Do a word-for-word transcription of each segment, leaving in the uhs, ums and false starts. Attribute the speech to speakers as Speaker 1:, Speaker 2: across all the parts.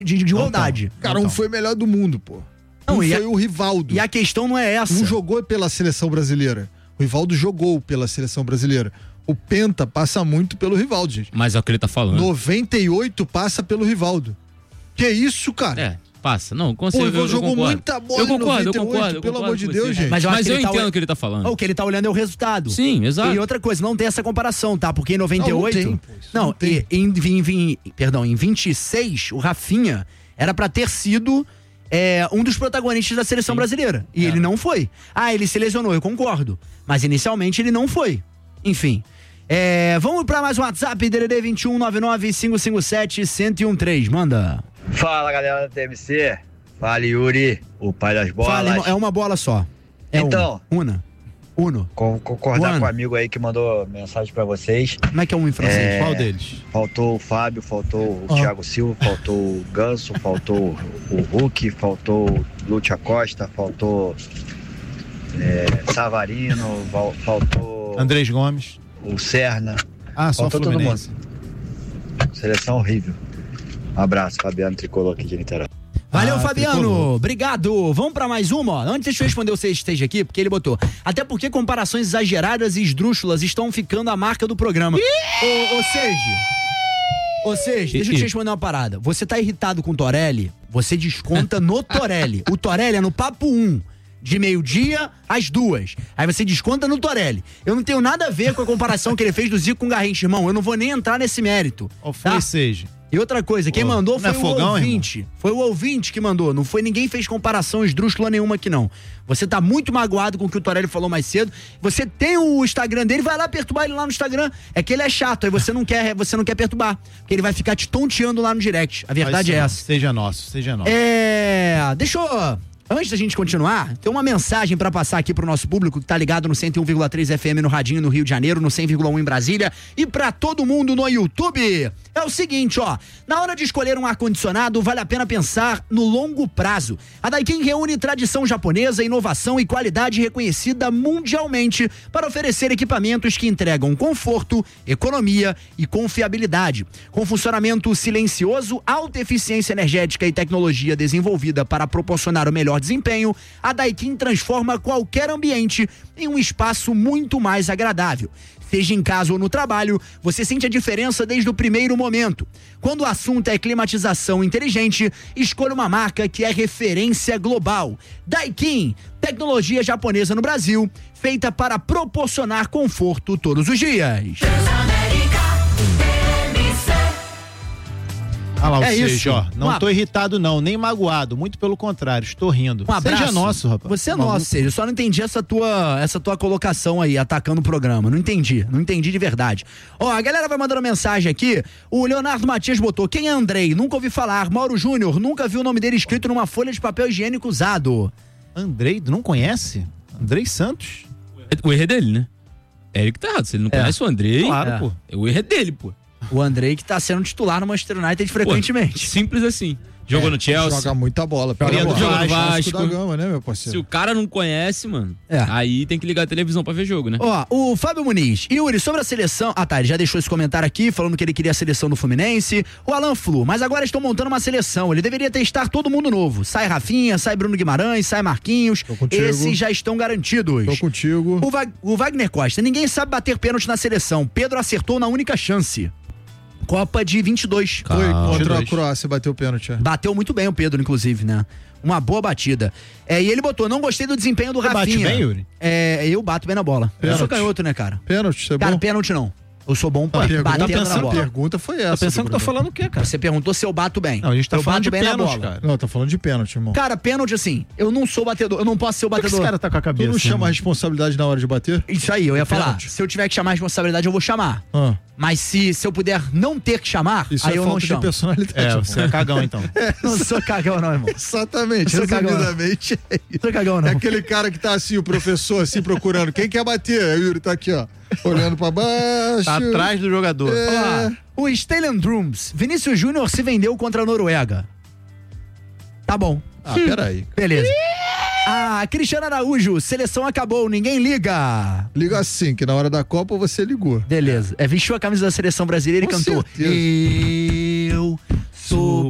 Speaker 1: de, de igualdade.
Speaker 2: Cara, um foi melhor do mundo, pô.
Speaker 1: Não,
Speaker 2: um
Speaker 1: e
Speaker 2: foi
Speaker 1: a,
Speaker 2: o Rivaldo.
Speaker 1: E a questão não é essa.
Speaker 2: Um jogou pela seleção brasileira. O Rivaldo jogou pela seleção brasileira. O Penta passa muito pelo Rivaldo, gente.
Speaker 3: Mas é o que ele tá falando.
Speaker 2: noventa e oito passa pelo Rivaldo. Que isso, cara?
Speaker 3: É, passa. Não, consigo,
Speaker 2: Pô, o Rivaldo
Speaker 3: eu, eu
Speaker 2: jogou
Speaker 3: concordo.
Speaker 2: muita bola
Speaker 3: eu concordo,
Speaker 2: em noventa e oito,
Speaker 3: eu concordo, eu
Speaker 2: pelo
Speaker 3: concordo
Speaker 2: amor de
Speaker 3: com
Speaker 2: Deus,
Speaker 3: você.
Speaker 2: gente.
Speaker 1: Mas eu,
Speaker 3: Mas eu
Speaker 1: ele tá
Speaker 3: entendo
Speaker 1: ol...
Speaker 3: o que ele tá falando.
Speaker 1: O que ele tá olhando é o resultado.
Speaker 3: Sim, exato.
Speaker 1: E outra coisa, não tem essa comparação, tá? Porque em noventa e oito...
Speaker 2: Não, não tem, pô,
Speaker 1: não,
Speaker 2: não tem.
Speaker 1: E, em, em, em, perdão, em vinte e seis, o Rafinha era pra ter sido é, um dos protagonistas da seleção Sim. brasileira. E é. ele não foi. Ah, ele se lesionou, eu concordo. Mas inicialmente ele não foi. Enfim... É, vamos pra mais um WhatsApp, D D D vinte e um, nove nove cinco cinco sete, um zero um três, manda.
Speaker 4: Fala, galera da T M C. Fala, Yuri, o pai das bolas.
Speaker 1: Fala, é uma bola só. É
Speaker 4: então,
Speaker 1: uma. Una. Uno.
Speaker 4: Com, concordar
Speaker 1: One.
Speaker 4: com o amigo aí que mandou mensagem pra vocês.
Speaker 1: Como é que é um em francês?
Speaker 4: É,
Speaker 1: Qual deles?
Speaker 4: Faltou o Fábio, faltou o
Speaker 1: Oh.
Speaker 4: Thiago Silva, faltou o Ganso, faltou o Hulk, faltou o Lúcio Costa, faltou é, Savarino, val, faltou
Speaker 5: Andrés Gomes,
Speaker 4: o Serna.
Speaker 5: Ah, só
Speaker 4: faltou todo mundo.
Speaker 5: Fluminense.
Speaker 4: Seleção horrível. Um abraço, Fabiano Tricolor aqui de Niterói.
Speaker 1: Valeu,
Speaker 5: Ah,
Speaker 1: Fabiano.
Speaker 5: tricolor.
Speaker 1: Obrigado. Vamos pra mais uma, ó. Antes, deixa eu responder o você esteja aqui, porque ele botou. Até porque comparações exageradas e esdrúxulas estão ficando a marca do programa. Ô, ou seja... Ou seja, deixa eu te responder uma parada. Você tá irritado com o Torelli, você desconta no Torelli. O Torelli é no papo um. De meio-dia às duas. Aí você desconta no Torelli. Eu não tenho nada a ver com a comparação que ele fez do Zico com o Garrincha, irmão. Eu não vou nem entrar nesse mérito.
Speaker 5: Ou foi
Speaker 1: tá?
Speaker 5: seja.
Speaker 1: E outra coisa, quem
Speaker 5: Pô,
Speaker 1: mandou
Speaker 5: não
Speaker 1: foi
Speaker 5: é
Speaker 1: o
Speaker 5: fogão,
Speaker 1: ouvinte.
Speaker 5: irmão?
Speaker 1: Foi o ouvinte que mandou. Não foi ninguém fez comparação esdrúxula nenhuma aqui, não. Você tá muito magoado com o que o Torelli falou mais cedo. Você tem o Instagram dele, vai lá perturbar ele lá no Instagram. É que ele é chato, aí você não quer, você não quer perturbar. Porque ele vai ficar te tonteando lá no direct. A verdade é essa.
Speaker 5: Seja nosso, seja nosso.
Speaker 1: É... Deixa eu... Antes da gente continuar, tem uma mensagem pra passar aqui pro nosso público que tá ligado no cento e um vírgula três F M no Radinho no Rio de Janeiro, no cem vírgula um em Brasília e pra todo mundo no YouTube. É o seguinte, ó, na hora de escolher um ar-condicionado, vale a pena pensar no longo prazo. A Daikin reúne tradição japonesa, inovação e qualidade reconhecida mundialmente para oferecer equipamentos que entregam conforto, economia e confiabilidade. Com funcionamento silencioso, alta eficiência energética e tecnologia desenvolvida para proporcionar o melhor desempenho, a Daikin transforma qualquer ambiente em um espaço muito mais agradável. Seja em casa ou no trabalho, você sente a diferença desde o primeiro momento. Quando o assunto é climatização inteligente, escolha uma marca que é referência global. Daikin, tecnologia japonesa no Brasil, feita para proporcionar conforto todos os dias.
Speaker 5: Ah lá, ou
Speaker 1: É
Speaker 5: seja,
Speaker 1: isso.
Speaker 5: ó, não
Speaker 1: Um
Speaker 5: tô irritado não, nem magoado, muito pelo contrário, estou rindo.
Speaker 1: Um abraço.
Speaker 5: Seja nosso, rapaz.
Speaker 1: Você é
Speaker 5: Maluco.
Speaker 1: nosso, Sérgio. Eu só não entendi essa tua, essa tua colocação aí, atacando o programa. Não entendi, não entendi de verdade. Ó, a galera vai mandando mensagem aqui. O Leonardo Matias botou: quem é Andrei? Nunca ouvi falar. Mauro Júnior, nunca vi o nome dele escrito numa folha de papel higiênico usado.
Speaker 5: Andrei, não conhece? Andrei Santos?
Speaker 3: O erro é dele, né? É ele que tá errado. Se ele não
Speaker 1: É.
Speaker 3: conhece o Andrei,
Speaker 5: Claro,
Speaker 1: É.
Speaker 5: pô.
Speaker 3: o erro é dele, pô.
Speaker 1: O Andrei que tá sendo titular no Manchester United
Speaker 3: Pô,
Speaker 1: frequentemente.
Speaker 3: simples assim. Jogou no Chelsea.
Speaker 2: Joga muita bola.
Speaker 3: Joga
Speaker 2: Pega
Speaker 3: no
Speaker 2: bola.
Speaker 3: Vasco.
Speaker 2: da Gama, né, meu
Speaker 3: Se
Speaker 2: parceiro?
Speaker 3: o cara não conhece, mano,
Speaker 1: É.
Speaker 3: aí tem que ligar a televisão pra ver jogo, né?
Speaker 1: Ó, o Fábio Muniz. Yuri, sobre a seleção... Ah, tá, ele já deixou esse comentário aqui, falando que ele queria a seleção do Fluminense. O Alan Flu, mas agora estão montando uma seleção. Ele deveria testar todo mundo novo. Sai Rafinha, sai Bruno Guimarães, sai Marquinhos.
Speaker 2: Tô contigo.
Speaker 1: Esses já estão garantidos.
Speaker 2: Tô contigo.
Speaker 1: O, Va- o Wagner Costa, ninguém sabe bater pênalti na seleção. Pedro acertou na única chance. Copa de vinte e dois.
Speaker 2: Foi contra a
Speaker 5: vinte e dois.
Speaker 2: Croácia, bateu o pênalti. é.
Speaker 1: Bateu muito bem o Pedro, inclusive, né? Uma boa batida. É, e ele botou, não gostei do desempenho do
Speaker 5: Você bate
Speaker 1: Rafinha.
Speaker 5: bem, Yuri?
Speaker 1: É, eu bato bem na bola. Eu
Speaker 2: Pênalti.
Speaker 1: sou canhoto, né, cara?
Speaker 2: Pênalti, você é
Speaker 1: Cara,
Speaker 2: bom?
Speaker 1: pênalti não. Eu sou bom pra
Speaker 2: A pergunta,
Speaker 1: bater na
Speaker 2: pensando,
Speaker 1: bola.
Speaker 2: pergunta foi essa.
Speaker 5: Tá pensando que eu tô
Speaker 2: Bruno.
Speaker 5: falando o quê, cara?
Speaker 1: Você perguntou se eu bato bem.
Speaker 5: Não, a gente tá
Speaker 1: eu
Speaker 5: falando
Speaker 1: bato
Speaker 5: de
Speaker 1: bem na
Speaker 5: pênalti,
Speaker 1: bola.
Speaker 5: cara.
Speaker 2: Não, tô falando de pênalti, irmão.
Speaker 1: Cara, pênalti assim, eu não sou batedor, eu não posso ser o
Speaker 5: Por que
Speaker 1: batedor.
Speaker 5: esse cara tá com a
Speaker 2: Tu
Speaker 5: cabeça?
Speaker 2: não chama a
Speaker 5: irmão?
Speaker 2: responsabilidade na hora de bater?
Speaker 1: Isso aí, eu ia falar.
Speaker 2: Pênalti.
Speaker 1: Se eu tiver que chamar a responsabilidade, eu vou chamar.
Speaker 2: Ah,
Speaker 1: Mas se, se eu puder não ter que chamar,
Speaker 2: isso
Speaker 1: aí
Speaker 2: é
Speaker 1: eu não
Speaker 2: falta de
Speaker 1: chamo.
Speaker 2: personalidade.
Speaker 5: É,
Speaker 2: irmão.
Speaker 5: você é cagão, então.
Speaker 1: Não sou cagão não, irmão.
Speaker 2: Exatamente,
Speaker 1: Eu sou cagão, não.
Speaker 2: resumidamente é isso.
Speaker 1: Não sou cagão não.
Speaker 2: É aquele cara que tá assim, o professor assim, procurando. Quem quer bater? Aí o Yuri tá aqui, ó. Olhando pra baixo.
Speaker 5: Tá atrás do jogador.
Speaker 2: É.
Speaker 1: Ó, o Stalen Drums. Vinícius Júnior se vendeu contra a Noruega. Tá bom.
Speaker 2: Ah, peraí.
Speaker 1: Beleza. Ah, Cristiano Araújo, seleção acabou, ninguém liga.
Speaker 2: Liga assim, que na hora da Copa você ligou.
Speaker 1: Beleza. É, vestiu a camisa da seleção brasileira
Speaker 2: Com
Speaker 1: e cantou.
Speaker 2: certeza.
Speaker 1: Eu Sou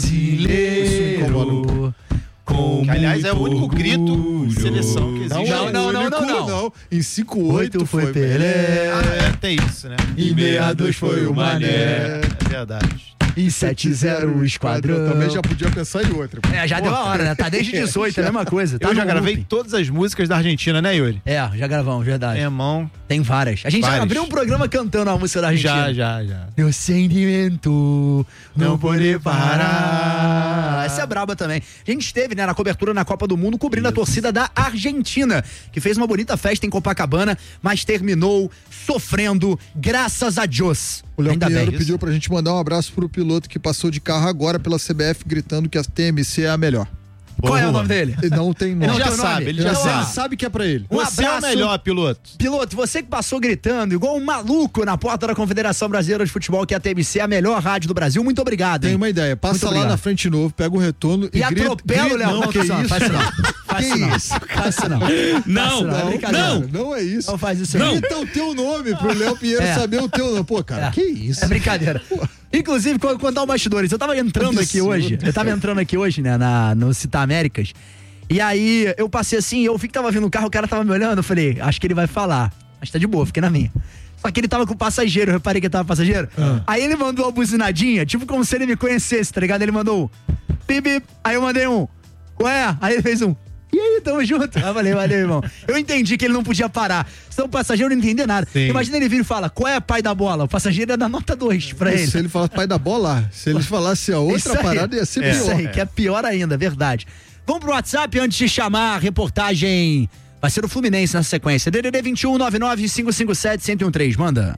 Speaker 1: brasileiro. Com
Speaker 5: Que, aliás, é o
Speaker 1: muito
Speaker 5: único grito de
Speaker 1: orgulho.
Speaker 5: seleção que existe.
Speaker 1: Não, não, não, não, não, não.
Speaker 2: Em cinco oito
Speaker 1: foi
Speaker 2: foi
Speaker 1: Pelé.
Speaker 5: Ah, é, tem isso, né?
Speaker 1: Em sessenta e dois foi o Mané.
Speaker 5: É verdade.
Speaker 1: Em setenta e zero o Esquadrão.
Speaker 2: Também já podia pensar em outra.
Speaker 1: É, já deu a hora, né? Tá desde dezoito, é a mesma coisa. Tá
Speaker 5: Eu já
Speaker 1: no
Speaker 5: gravei
Speaker 1: loop.
Speaker 5: todas as músicas da Argentina, né, Yuri?
Speaker 1: É, já gravamos, verdade.
Speaker 5: Meu irmão.
Speaker 1: Tem várias. A gente já
Speaker 5: Várias.
Speaker 1: abriu um programa cantando a música da Argentina.
Speaker 5: Já, já, já.
Speaker 1: Meu sentimento não
Speaker 5: Não
Speaker 1: poder
Speaker 5: poder
Speaker 1: parar.
Speaker 5: parar.
Speaker 1: Essa é braba também. A gente esteve, né, na cobertura na Copa do Mundo, cobrindo a torcida da Argentina, que fez uma bonita festa em Copacabana, mas terminou sofrendo, graças a Deus.
Speaker 2: O Léo
Speaker 1: Ainda
Speaker 2: Pinheiro
Speaker 1: bem.
Speaker 2: pediu pra gente mandar um abraço pro piloto que passou de carro agora pela C B F gritando que a T M C é a melhor.
Speaker 1: Qual é o
Speaker 5: Boa.
Speaker 1: nome dele?
Speaker 2: Ele não tem nome.
Speaker 1: Não
Speaker 5: Ele já
Speaker 1: tem nome.
Speaker 5: sabe, ele
Speaker 2: Ele
Speaker 5: já
Speaker 2: já
Speaker 5: sabe.
Speaker 2: sabe que é pra ele.
Speaker 1: Um
Speaker 5: Você é o
Speaker 1: abraço.
Speaker 5: melhor piloto.
Speaker 1: Piloto, você que passou gritando igual um maluco na porta da Confederação Brasileira de Futebol, que é a T M C, a melhor rádio do Brasil. Muito obrigado,
Speaker 2: Tem
Speaker 1: hein?
Speaker 2: uma ideia. Passa
Speaker 1: Muito
Speaker 2: lá
Speaker 1: obrigado.
Speaker 2: na frente de novo, pega o retorno e,
Speaker 1: E
Speaker 2: grita.
Speaker 1: atropela o
Speaker 2: grita-
Speaker 1: Léo.
Speaker 2: Não, que
Speaker 1: Não,
Speaker 2: isso?
Speaker 1: faz isso não. Faz isso
Speaker 2: Que
Speaker 1: não.
Speaker 2: isso?
Speaker 1: Faz isso não.
Speaker 3: Não,
Speaker 1: Faz isso é
Speaker 3: não,
Speaker 1: brincadeira.
Speaker 3: não.
Speaker 2: Não é isso.
Speaker 1: Não faz isso
Speaker 3: Não.
Speaker 2: Grita o teu nome pro Léo Pinheiro
Speaker 1: É.
Speaker 2: saber o teu nome. Pô, cara,
Speaker 1: É.
Speaker 2: que isso?
Speaker 1: É brincadeira. Inclusive, vou contar o bastidores. Eu tava entrando aqui
Speaker 2: Absurdo.
Speaker 1: hoje. Eu tava entrando aqui hoje, né, na, no Citar Américas. E aí, eu passei assim, eu vi que tava vindo o carro, o cara tava me olhando. Eu falei, acho que ele vai falar. Mas tá de boa, fiquei na minha. Só que ele tava com o passageiro, eu reparei que ele tava passageiro.
Speaker 2: Ah.
Speaker 1: Aí ele mandou uma buzinadinha, tipo como se ele me conhecesse, tá ligado? Ele mandou um bip, bip. Aí eu mandei um, ué? Aí ele fez um, e aí, tamo junto? Aí eu falei, valeu, irmão. Eu entendi que ele não podia parar. Senão o passageiro não entender nada.
Speaker 5: Sim.
Speaker 1: Imagina ele vir e fala, qual é, pai da bola? O passageiro é da nota dois pra ele.
Speaker 2: Se ele falasse pai da bola, se ele falasse a outra
Speaker 1: Isso aí.
Speaker 2: parada, ia ser
Speaker 5: É.
Speaker 1: Isso
Speaker 2: pior.
Speaker 1: aí, que é pior ainda, verdade. Vamos pro WhatsApp antes de chamar a reportagem. Vai ser o Fluminense na sequência. D D D vinte e um, nove nove cinco cinco sete, um zero um três. Manda.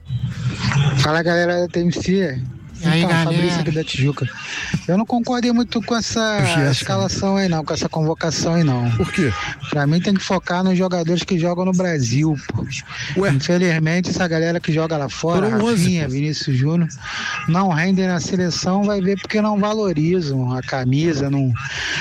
Speaker 6: Fala, galera da T M C.
Speaker 5: E aí,
Speaker 6: Então,
Speaker 5: galera?
Speaker 6: Fabrício aqui da Tijuca. Eu não concordei muito com essa
Speaker 2: Gerson.
Speaker 6: escalação aí não, com essa convocação aí não.
Speaker 2: Por quê?
Speaker 6: Pra mim tem que focar nos jogadores que jogam no Brasil, pô.
Speaker 2: Ué?
Speaker 6: Infelizmente, essa galera que joga lá fora,
Speaker 2: Foram onze,
Speaker 6: Rafinha,
Speaker 2: pô.
Speaker 6: Vinícius Júnior, não rendem na seleção, vai ver porque não valorizam a camisa, não,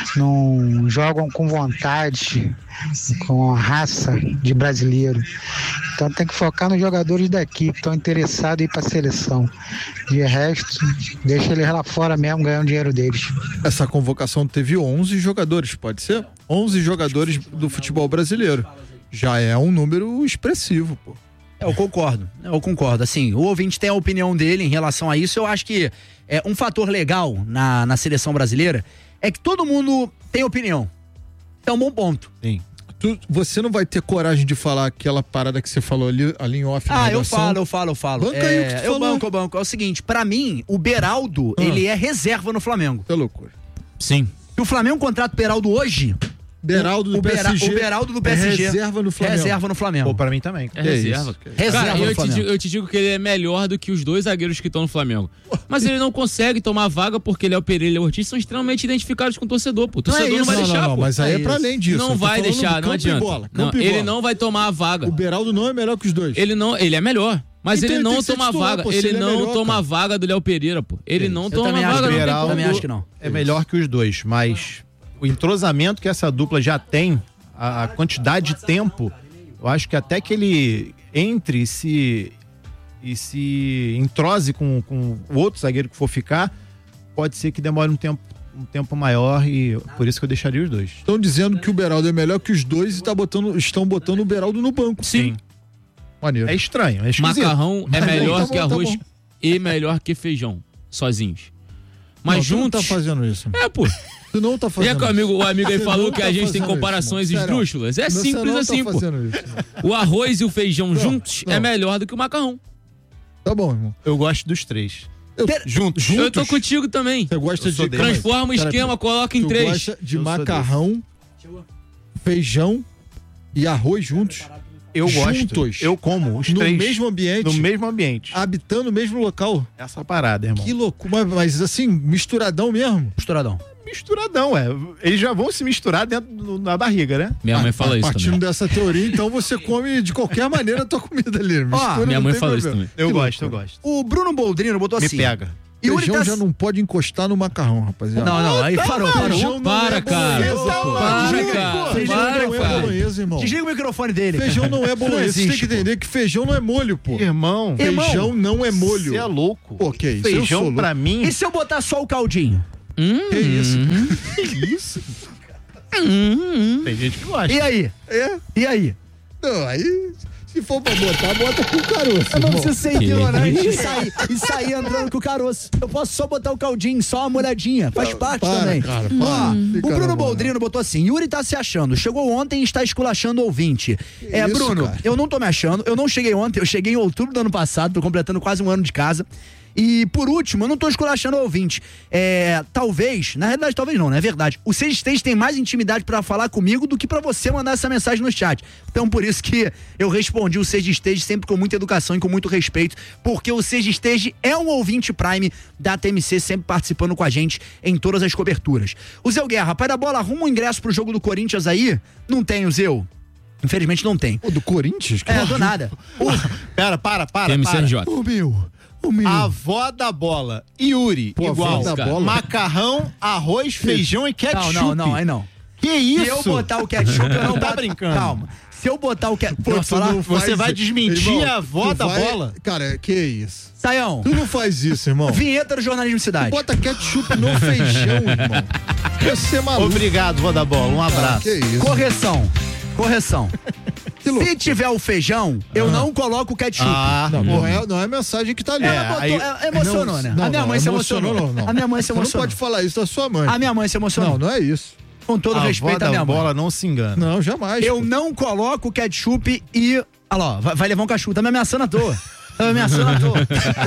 Speaker 6: não jogam com vontade, com a raça de brasileiro. Então tem que focar nos jogadores daqui que estão interessados em ir pra seleção. De resto, deixa eles lá fora mesmo ganhando o dinheiro deles.
Speaker 2: Essa convocação teve onze jogadores, pode ser? onze jogadores do futebol brasileiro. Já é um número expressivo, pô.
Speaker 1: Eu concordo, eu concordo. Assim, o ouvinte tem a opinião dele em relação a isso. Eu acho que é um fator legal na, na seleção brasileira é que todo mundo tem opinião. É um bom ponto.
Speaker 5: Sim.
Speaker 2: Tu- você não vai ter coragem de falar aquela parada que você falou ali, ali em off na
Speaker 1: Ah, eu
Speaker 2: redação?
Speaker 1: falo, eu falo, eu falo.
Speaker 2: Banca aí o que tu
Speaker 1: eu
Speaker 2: falou.
Speaker 1: banco, eu banco. É o seguinte, pra mim, o Beraldo,
Speaker 2: Ah.
Speaker 1: ele é reserva no Flamengo.
Speaker 2: É loucura.
Speaker 3: Sim.
Speaker 1: Se o Flamengo contrata o Beraldo hoje,
Speaker 2: Beraldo do
Speaker 1: o, Bera-
Speaker 2: P S G.
Speaker 1: o Beraldo do P S G
Speaker 2: É reserva no Flamengo.
Speaker 1: reserva no Flamengo.
Speaker 5: Pô, pra mim também.
Speaker 3: É
Speaker 2: Que
Speaker 3: reserva.
Speaker 2: isso, que
Speaker 1: Reserva
Speaker 3: Cara,
Speaker 1: no
Speaker 3: eu te,
Speaker 1: Flamengo.
Speaker 3: digo, eu te digo que ele é melhor do que os dois zagueiros que estão no Flamengo. Mas ele não consegue tomar vaga porque ele é o Pereira e o Ortiz são extremamente identificados com o torcedor, pô. O
Speaker 1: Não é
Speaker 3: torcedor não,
Speaker 1: isso.
Speaker 3: vai
Speaker 2: Não,
Speaker 3: deixar,
Speaker 2: não, não,
Speaker 3: pô.
Speaker 2: mas aí é,
Speaker 1: É
Speaker 2: pra
Speaker 1: isso.
Speaker 2: além disso.
Speaker 3: Não
Speaker 2: Eu tô
Speaker 3: vai
Speaker 2: falando do
Speaker 3: deixar, não
Speaker 2: campo e
Speaker 3: adianta.
Speaker 2: bola,
Speaker 3: Não,
Speaker 2: campo e
Speaker 3: ele
Speaker 2: bola.
Speaker 3: não vai tomar a vaga.
Speaker 2: O Beraldo não é melhor que os dois.
Speaker 3: Ele não, ele é melhor. Mas
Speaker 2: Então
Speaker 3: ele
Speaker 2: ele tem
Speaker 3: não
Speaker 2: que ser
Speaker 3: toma a
Speaker 2: titular,
Speaker 3: vaga.
Speaker 2: pô, se
Speaker 3: ele
Speaker 2: ele é
Speaker 3: não
Speaker 2: melhor,
Speaker 3: toma a
Speaker 2: cara.
Speaker 3: vaga do Léo Pereira, pô. Ele não
Speaker 1: Eu
Speaker 3: toma a
Speaker 1: também acho
Speaker 3: vaga
Speaker 1: que
Speaker 3: do
Speaker 1: Beraldo-
Speaker 3: Léo
Speaker 1: também
Speaker 3: Pereira.
Speaker 1: acho que não.
Speaker 5: É melhor que os dois, mas o entrosamento que essa dupla já tem, a, a quantidade de tempo, eu acho que até que ele entre e se, e se entrose com, com o outro zagueiro que for ficar, pode ser que demore um tempo, um tempo maior e por isso que eu deixaria os dois.
Speaker 2: Estão dizendo que o Beraldo é melhor que os dois e tá botando, estão botando o Beraldo no banco.
Speaker 3: Sim.
Speaker 2: Maneiro.
Speaker 5: É estranho, é esquisito.
Speaker 3: Macarrão é
Speaker 2: Tá bom,
Speaker 3: melhor
Speaker 2: tá bom,
Speaker 3: que
Speaker 2: tá
Speaker 3: arroz
Speaker 2: bom.
Speaker 3: e melhor que feijão, sozinhos. Mas
Speaker 2: Não, tu não
Speaker 3: juntos.
Speaker 2: tá fazendo isso.
Speaker 3: É, pô.
Speaker 2: Tu não tá
Speaker 3: E
Speaker 2: fazendo
Speaker 3: é que o amigo, o amigo aí
Speaker 2: Você
Speaker 3: falou
Speaker 2: não
Speaker 3: que
Speaker 2: tá
Speaker 3: a gente tem
Speaker 2: fazendo
Speaker 3: comparações
Speaker 2: isso, irmão. Sério.
Speaker 3: esdrúxulas. É
Speaker 2: Você
Speaker 3: simples
Speaker 2: não tá assim, pô. fazendo isso.
Speaker 3: O arroz e o feijão
Speaker 2: Não,
Speaker 3: juntos
Speaker 2: não.
Speaker 3: é melhor do que o macarrão.
Speaker 2: Tá bom, irmão.
Speaker 5: Eu gosto dos três.
Speaker 2: Eu-
Speaker 1: Ter-
Speaker 5: Juntos.
Speaker 3: Eu tô contigo também.
Speaker 2: Você gosta
Speaker 5: Eu sou
Speaker 2: de...
Speaker 5: dele.
Speaker 2: Calma aí.
Speaker 3: Transforma o
Speaker 2: Pera,
Speaker 3: esquema, coloca em
Speaker 2: Tu
Speaker 3: três.
Speaker 2: gosta de
Speaker 5: Eu sou
Speaker 2: macarrão, feijão e arroz juntos?
Speaker 5: Eu
Speaker 2: Juntos.
Speaker 5: gosto. Eu como os
Speaker 2: No
Speaker 5: três.
Speaker 2: mesmo ambiente?
Speaker 5: No mesmo ambiente.
Speaker 2: Habitando o mesmo local?
Speaker 5: Essa parada, irmão.
Speaker 2: Que loucura. Mas, mas assim, misturadão mesmo?
Speaker 1: Misturadão.
Speaker 5: Misturadão, é. Eles já vão se misturar dentro do- da barriga, né?
Speaker 3: Minha mãe fala isso
Speaker 2: Partindo
Speaker 3: também.
Speaker 2: dessa teoria, então você come de qualquer maneira a tua comida ali. Mistura,
Speaker 1: Ó,
Speaker 2: não
Speaker 3: minha mãe
Speaker 2: tem
Speaker 3: fala isso
Speaker 2: problema.
Speaker 3: também.
Speaker 5: Eu
Speaker 2: Que
Speaker 5: gosto, eu
Speaker 2: loucura.
Speaker 5: gosto.
Speaker 1: O Bruno Boldrino botou
Speaker 5: Me
Speaker 1: assim.
Speaker 5: pega.
Speaker 1: Yuri
Speaker 2: Feijão
Speaker 1: tá...
Speaker 2: já não pode encostar no macarrão, rapaziada.
Speaker 1: Não, não, aí parou, parou.
Speaker 2: Feijão não
Speaker 3: Para,
Speaker 2: é
Speaker 3: cara.
Speaker 2: bolonhesa,
Speaker 3: Para,
Speaker 2: pô.
Speaker 3: cara.
Speaker 2: Feijão
Speaker 3: Para,
Speaker 2: Feijão não é
Speaker 3: cara.
Speaker 2: bolonhesa, irmão.
Speaker 1: Desliga o microfone dele.
Speaker 2: Feijão
Speaker 1: cara.
Speaker 2: não é bolonhesa. Você tem que entender que feijão não é molho, pô.
Speaker 5: Irmão,
Speaker 1: Irmão,
Speaker 2: Feijão não é molho.
Speaker 5: você é louco.
Speaker 2: Pô, que isso? Eu
Speaker 5: Feijão
Speaker 2: sou louco.
Speaker 5: pra mim...
Speaker 1: E se eu botar só o caldinho?
Speaker 2: Que isso?
Speaker 5: Que isso? Tem gente que gosta.
Speaker 1: E aí?
Speaker 2: É?
Speaker 1: E aí?
Speaker 2: Não, aí... Se for pra botar, bota com caroço.
Speaker 1: Eu não
Speaker 2: irmão.
Speaker 1: preciso ser ignorante e sair, e sair entrando com o caroço. Eu posso só botar o caldinho, só uma molhadinha. Faz parte
Speaker 2: para,
Speaker 1: também.
Speaker 2: cara, para.
Speaker 1: Ó,
Speaker 2: Fica
Speaker 1: o Bruno
Speaker 2: na
Speaker 1: Boldrino botou assim: Yuri tá se achando. Chegou ontem e está esculachando o ouvinte. É,
Speaker 2: isso,
Speaker 1: Bruno,
Speaker 2: cara?
Speaker 1: eu não tô me achando. Eu não cheguei ontem, eu cheguei em outubro do ano passado, tô completando quase um ano de casa. E, por último, eu não tô esculachando o ouvinte. É, talvez, na realidade, talvez não, não é verdade. O Seja Stage tem mais intimidade pra falar comigo do que pra você mandar essa mensagem no chat. Então, por isso que eu respondi o Seja Stage sempre com muita educação e com muito respeito, porque o Seja Stage é um ouvinte Prime da T M C, sempre participando com a gente em todas as coberturas. O Zé Guerra, pai da bola, arruma um ingresso pro jogo do Corinthians aí? Não tem, o Zé. Infelizmente não tem.
Speaker 2: Pô, do Corinthians?
Speaker 1: É, do nada.
Speaker 5: Pera, para, para,
Speaker 3: T M C
Speaker 5: para.
Speaker 3: R J.
Speaker 2: Ô, meu. Ô, meu.
Speaker 5: A avó da bola. Yuri,
Speaker 2: Pô, a avó
Speaker 5: igual.
Speaker 2: da bola?
Speaker 5: Macarrão, arroz, feijão e ketchup.
Speaker 1: Não, não, não, aí não.
Speaker 5: Que isso?
Speaker 1: Se eu botar o ketchup, eu não
Speaker 5: Tá
Speaker 1: boto-
Speaker 5: brincando.
Speaker 1: Calma. Se eu botar o ketchup.
Speaker 2: Pô,
Speaker 1: Posso
Speaker 2: tu
Speaker 1: falar?
Speaker 2: não faz-
Speaker 5: Você vai desmentir
Speaker 2: Irmão,
Speaker 5: a avó
Speaker 2: tu
Speaker 5: da
Speaker 2: vai-
Speaker 5: bola?
Speaker 2: Cara, que isso?
Speaker 1: Saião,
Speaker 2: Tu não faz isso, irmão.
Speaker 1: vinheta do Jornalismo Cidade.
Speaker 2: Bota ketchup no feijão, irmão. Você é maluco.
Speaker 5: Obrigado, vó da bola. Um abraço.
Speaker 2: Que isso?
Speaker 1: Correção. Correção.
Speaker 2: Que louco.
Speaker 1: Se tiver o feijão, eu não coloco o ketchup.
Speaker 5: Ah,
Speaker 2: Não, não é, não é a mensagem que tá ali.
Speaker 1: Ela botou-
Speaker 5: aí-
Speaker 1: ela emocionou,
Speaker 2: Não,
Speaker 1: né?
Speaker 2: não,
Speaker 1: a minha
Speaker 2: não,
Speaker 1: mãe se emocionou.
Speaker 2: emocionou, não, não.
Speaker 1: A minha mãe se
Speaker 2: Você não
Speaker 1: emocionou.
Speaker 2: pode falar isso da sua mãe.
Speaker 1: A minha mãe se emocionou.
Speaker 2: Não, não é isso.
Speaker 1: Com todo
Speaker 5: a avó
Speaker 1: respeito à
Speaker 5: da
Speaker 1: minha mãe.
Speaker 5: bola não se engana.
Speaker 2: Não, jamais.
Speaker 1: Eu
Speaker 2: pô.
Speaker 1: não coloco ketchup e. Olha lá, vai, vai levar um cachorro. Tá me ameaçando à toa. Tá me ameaçando à toa.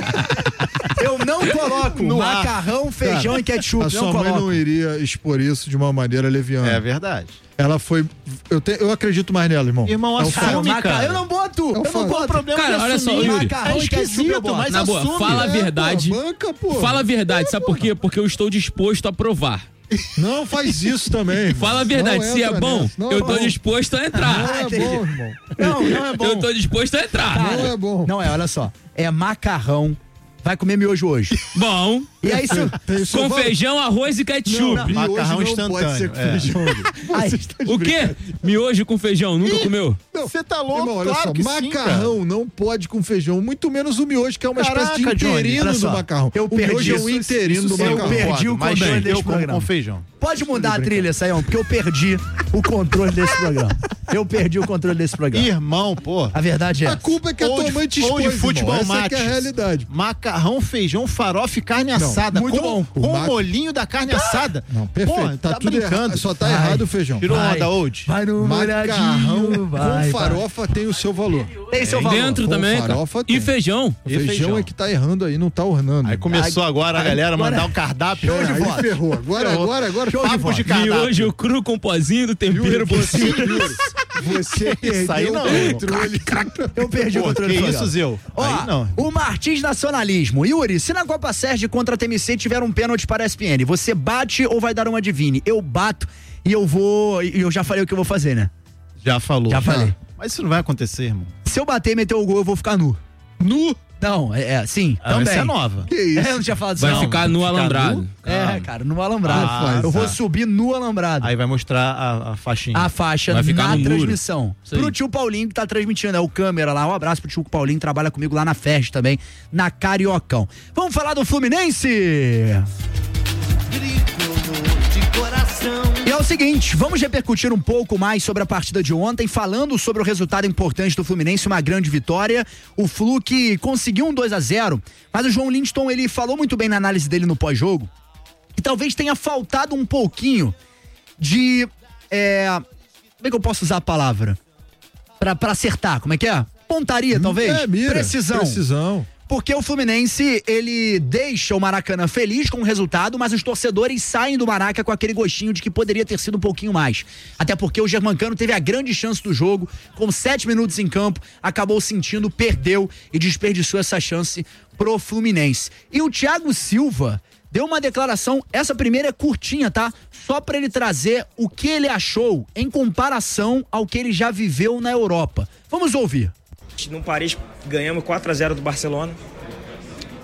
Speaker 1: Eu não coloco
Speaker 5: No ar.
Speaker 1: macarrão, feijão
Speaker 2: Cara,
Speaker 1: e ketchup.
Speaker 2: A
Speaker 1: não
Speaker 2: sua mãe
Speaker 1: coloco.
Speaker 2: não iria expor isso de uma maneira leviana.
Speaker 5: É verdade.
Speaker 2: Ela foi. Eu, te- eu acredito mais nela, irmão.
Speaker 5: Irmão,
Speaker 2: É um
Speaker 5: assume,
Speaker 2: fato.
Speaker 1: Maca-
Speaker 5: cara.
Speaker 1: Eu não boto.
Speaker 2: É um
Speaker 1: eu não
Speaker 2: fato.
Speaker 1: boto.
Speaker 5: problema
Speaker 3: Cara,
Speaker 5: de
Speaker 3: olha só,
Speaker 5: assumir.
Speaker 3: Yuri.
Speaker 1: Macarrão
Speaker 5: É
Speaker 1: e ketchup,
Speaker 5: esquisito,
Speaker 1: eu boto.
Speaker 5: mas
Speaker 3: Na boa,
Speaker 5: assume.
Speaker 3: fala a
Speaker 2: É,
Speaker 3: verdade.
Speaker 2: pô, banca, pô.
Speaker 3: Fala a verdade, sabe por quê? Porque eu estou disposto a provar.
Speaker 2: Não faz isso também. irmão.
Speaker 3: Fala a verdade,
Speaker 2: Não
Speaker 3: se é
Speaker 2: entra
Speaker 3: bom,
Speaker 2: nessa. Não
Speaker 3: eu
Speaker 2: é
Speaker 3: tô
Speaker 2: bom.
Speaker 3: disposto a entrar.
Speaker 2: Não é
Speaker 1: entendi.
Speaker 2: bom, irmão.
Speaker 1: Não, não é bom.
Speaker 3: Eu tô disposto a entrar.
Speaker 2: Não é bom.
Speaker 1: Não é, olha só. É macarrão. Vai comer miojo hoje.
Speaker 3: Bom,
Speaker 1: E aí, se eu...
Speaker 2: Tem o seu
Speaker 3: com
Speaker 2: valor.
Speaker 3: feijão, arroz e ketchup.
Speaker 2: Não, miojo
Speaker 5: Macarrão
Speaker 2: não
Speaker 5: instantâneo,
Speaker 2: pode ser com
Speaker 5: é.
Speaker 2: feijão.
Speaker 1: Ai,
Speaker 2: Você está de
Speaker 3: O quê? Miojo com feijão, nunca comeu?
Speaker 2: Não.
Speaker 5: Você tá louco?
Speaker 2: Irmão, olha
Speaker 5: Claro
Speaker 2: só,
Speaker 5: que sim,
Speaker 2: macarrão não pode com feijão, muito menos o miojo, que é uma espécie de
Speaker 5: Caraca, Johnny,
Speaker 2: interino
Speaker 1: olha
Speaker 2: do
Speaker 1: só,
Speaker 2: macarrão.
Speaker 1: eu
Speaker 2: o
Speaker 1: perdi
Speaker 2: miojo é
Speaker 1: isso,
Speaker 2: um interino do
Speaker 1: isso eu
Speaker 2: macarrão.
Speaker 1: perdi o
Speaker 5: mas
Speaker 1: controle
Speaker 5: eu
Speaker 1: desse
Speaker 5: como
Speaker 1: programa.
Speaker 5: com feijão.
Speaker 1: Pode mudar a trilha, Saião, porque eu perdi o controle desse programa. Eu perdi o controle desse programa.
Speaker 5: Irmão, pô.
Speaker 1: A verdade é.
Speaker 2: A culpa é que a
Speaker 5: Ou
Speaker 2: tua
Speaker 5: de-
Speaker 2: mãe te
Speaker 5: ou
Speaker 2: expôs,
Speaker 5: de
Speaker 2: irmão.
Speaker 5: futebol
Speaker 2: Essa é
Speaker 5: mate.
Speaker 2: que é a realidade.
Speaker 5: Macarrão, feijão, farofa e carne assada.
Speaker 1: muito
Speaker 5: com,
Speaker 1: bom.
Speaker 5: Com
Speaker 2: O
Speaker 5: o
Speaker 2: ma-
Speaker 5: molhinho da carne assada.
Speaker 2: Não, perfeito.
Speaker 5: Pô,
Speaker 2: tá,
Speaker 5: tá
Speaker 2: tudo
Speaker 5: brincando.
Speaker 2: errado. Só tá
Speaker 1: Vai.
Speaker 2: errado o feijão.
Speaker 5: Tirou
Speaker 1: Vai.
Speaker 5: onda, Old.
Speaker 1: Vai no
Speaker 2: Macarrão
Speaker 1: molhadinho, vai,
Speaker 2: com farofa tem o seu valor.
Speaker 1: vai. Tem seu valor.
Speaker 3: Dentro
Speaker 2: Com
Speaker 3: também, cara.
Speaker 2: farofa tem.
Speaker 3: E feijão.
Speaker 2: O
Speaker 5: E
Speaker 2: feijão,
Speaker 5: feijão?
Speaker 2: é que tá errando aí, não tá ornando.
Speaker 5: Aí começou agora a
Speaker 1: aí-
Speaker 5: galera
Speaker 1: agora-
Speaker 5: mandar um cardápio.
Speaker 2: É, aí
Speaker 1: voto.
Speaker 2: ferrou. Agora,
Speaker 5: Ferrou.
Speaker 2: agora, agora.
Speaker 1: Show de
Speaker 2: papo
Speaker 1: voto.
Speaker 5: de cardápio.
Speaker 3: Miojo cru com pozinho do tempero
Speaker 2: Yuri,
Speaker 3: por
Speaker 2: você,
Speaker 3: cima.
Speaker 2: Yuri, você perdeu
Speaker 5: aí não,
Speaker 2: o
Speaker 5: irmão.
Speaker 2: controle.
Speaker 1: Eu perdi o
Speaker 5: Pô,
Speaker 1: controle
Speaker 5: que
Speaker 1: do
Speaker 5: isso,
Speaker 1: programa.
Speaker 5: Zeu?
Speaker 1: Ó,
Speaker 5: Aí não.
Speaker 1: o Martins Nacionalismo. Yuri, se na Copa Sérgio contra a T M C tiver um pênalti para a S P N, você bate ou vai dar uma divine? Eu bato e eu vou... E eu já falei o que eu vou fazer, né?
Speaker 5: Já falou.
Speaker 1: Já falei.
Speaker 5: Mas isso não vai acontecer, irmão.
Speaker 1: Se eu bater e meter o gol, eu vou ficar nu.
Speaker 2: Nu?
Speaker 1: Não, é, é sim,
Speaker 5: Ah,
Speaker 1: também.
Speaker 5: essa é nova.
Speaker 2: Que isso?
Speaker 1: É, eu não tinha falado isso
Speaker 3: Vai
Speaker 1: não.
Speaker 3: ficar no
Speaker 5: Ficar
Speaker 3: alambrado.
Speaker 5: nu?
Speaker 1: É, cara, no alambrado.
Speaker 5: Ah,
Speaker 1: eu vou
Speaker 5: tá.
Speaker 1: subir no alambrado.
Speaker 5: Aí vai mostrar a, a faixinha.
Speaker 1: A faixa
Speaker 3: Vai ficar
Speaker 1: na
Speaker 3: no muro.
Speaker 1: transmissão.
Speaker 3: Isso aí.
Speaker 1: Pro tio Paulinho que tá transmitindo, é o câmera lá. Um abraço pro tio Paulinho, trabalha comigo lá na F E S também, na Cariocão. Vamos falar do Fluminense? E é o seguinte, vamos repercutir um pouco mais sobre a partida de ontem, falando sobre o resultado importante do Fluminense, uma grande vitória. O Flu que conseguiu um dois a zero, mas o João Lindston, ele falou muito bem na análise dele no pós-jogo, que talvez tenha faltado um pouquinho de... É, como é que eu posso usar a palavra? Pra, pra acertar, como é que é? Pontaria, talvez?
Speaker 2: É, mira.
Speaker 1: Precisão.
Speaker 2: Precisão.
Speaker 1: Porque o Fluminense, ele deixa o Maracanã feliz com o resultado, mas os torcedores saem do Maraca com aquele gostinho de que poderia ter sido um pouquinho mais. Até porque o Germancano teve a grande chance do jogo, com sete minutos em campo, acabou sentindo, perdeu e desperdiçou essa chance pro Fluminense. E o Thiago Silva deu uma declaração, essa primeira é curtinha, tá? Só pra ele trazer o que ele achou em comparação ao que ele já viveu na Europa. Vamos ouvir.
Speaker 7: No Paris ganhamos quatro a zero do Barcelona.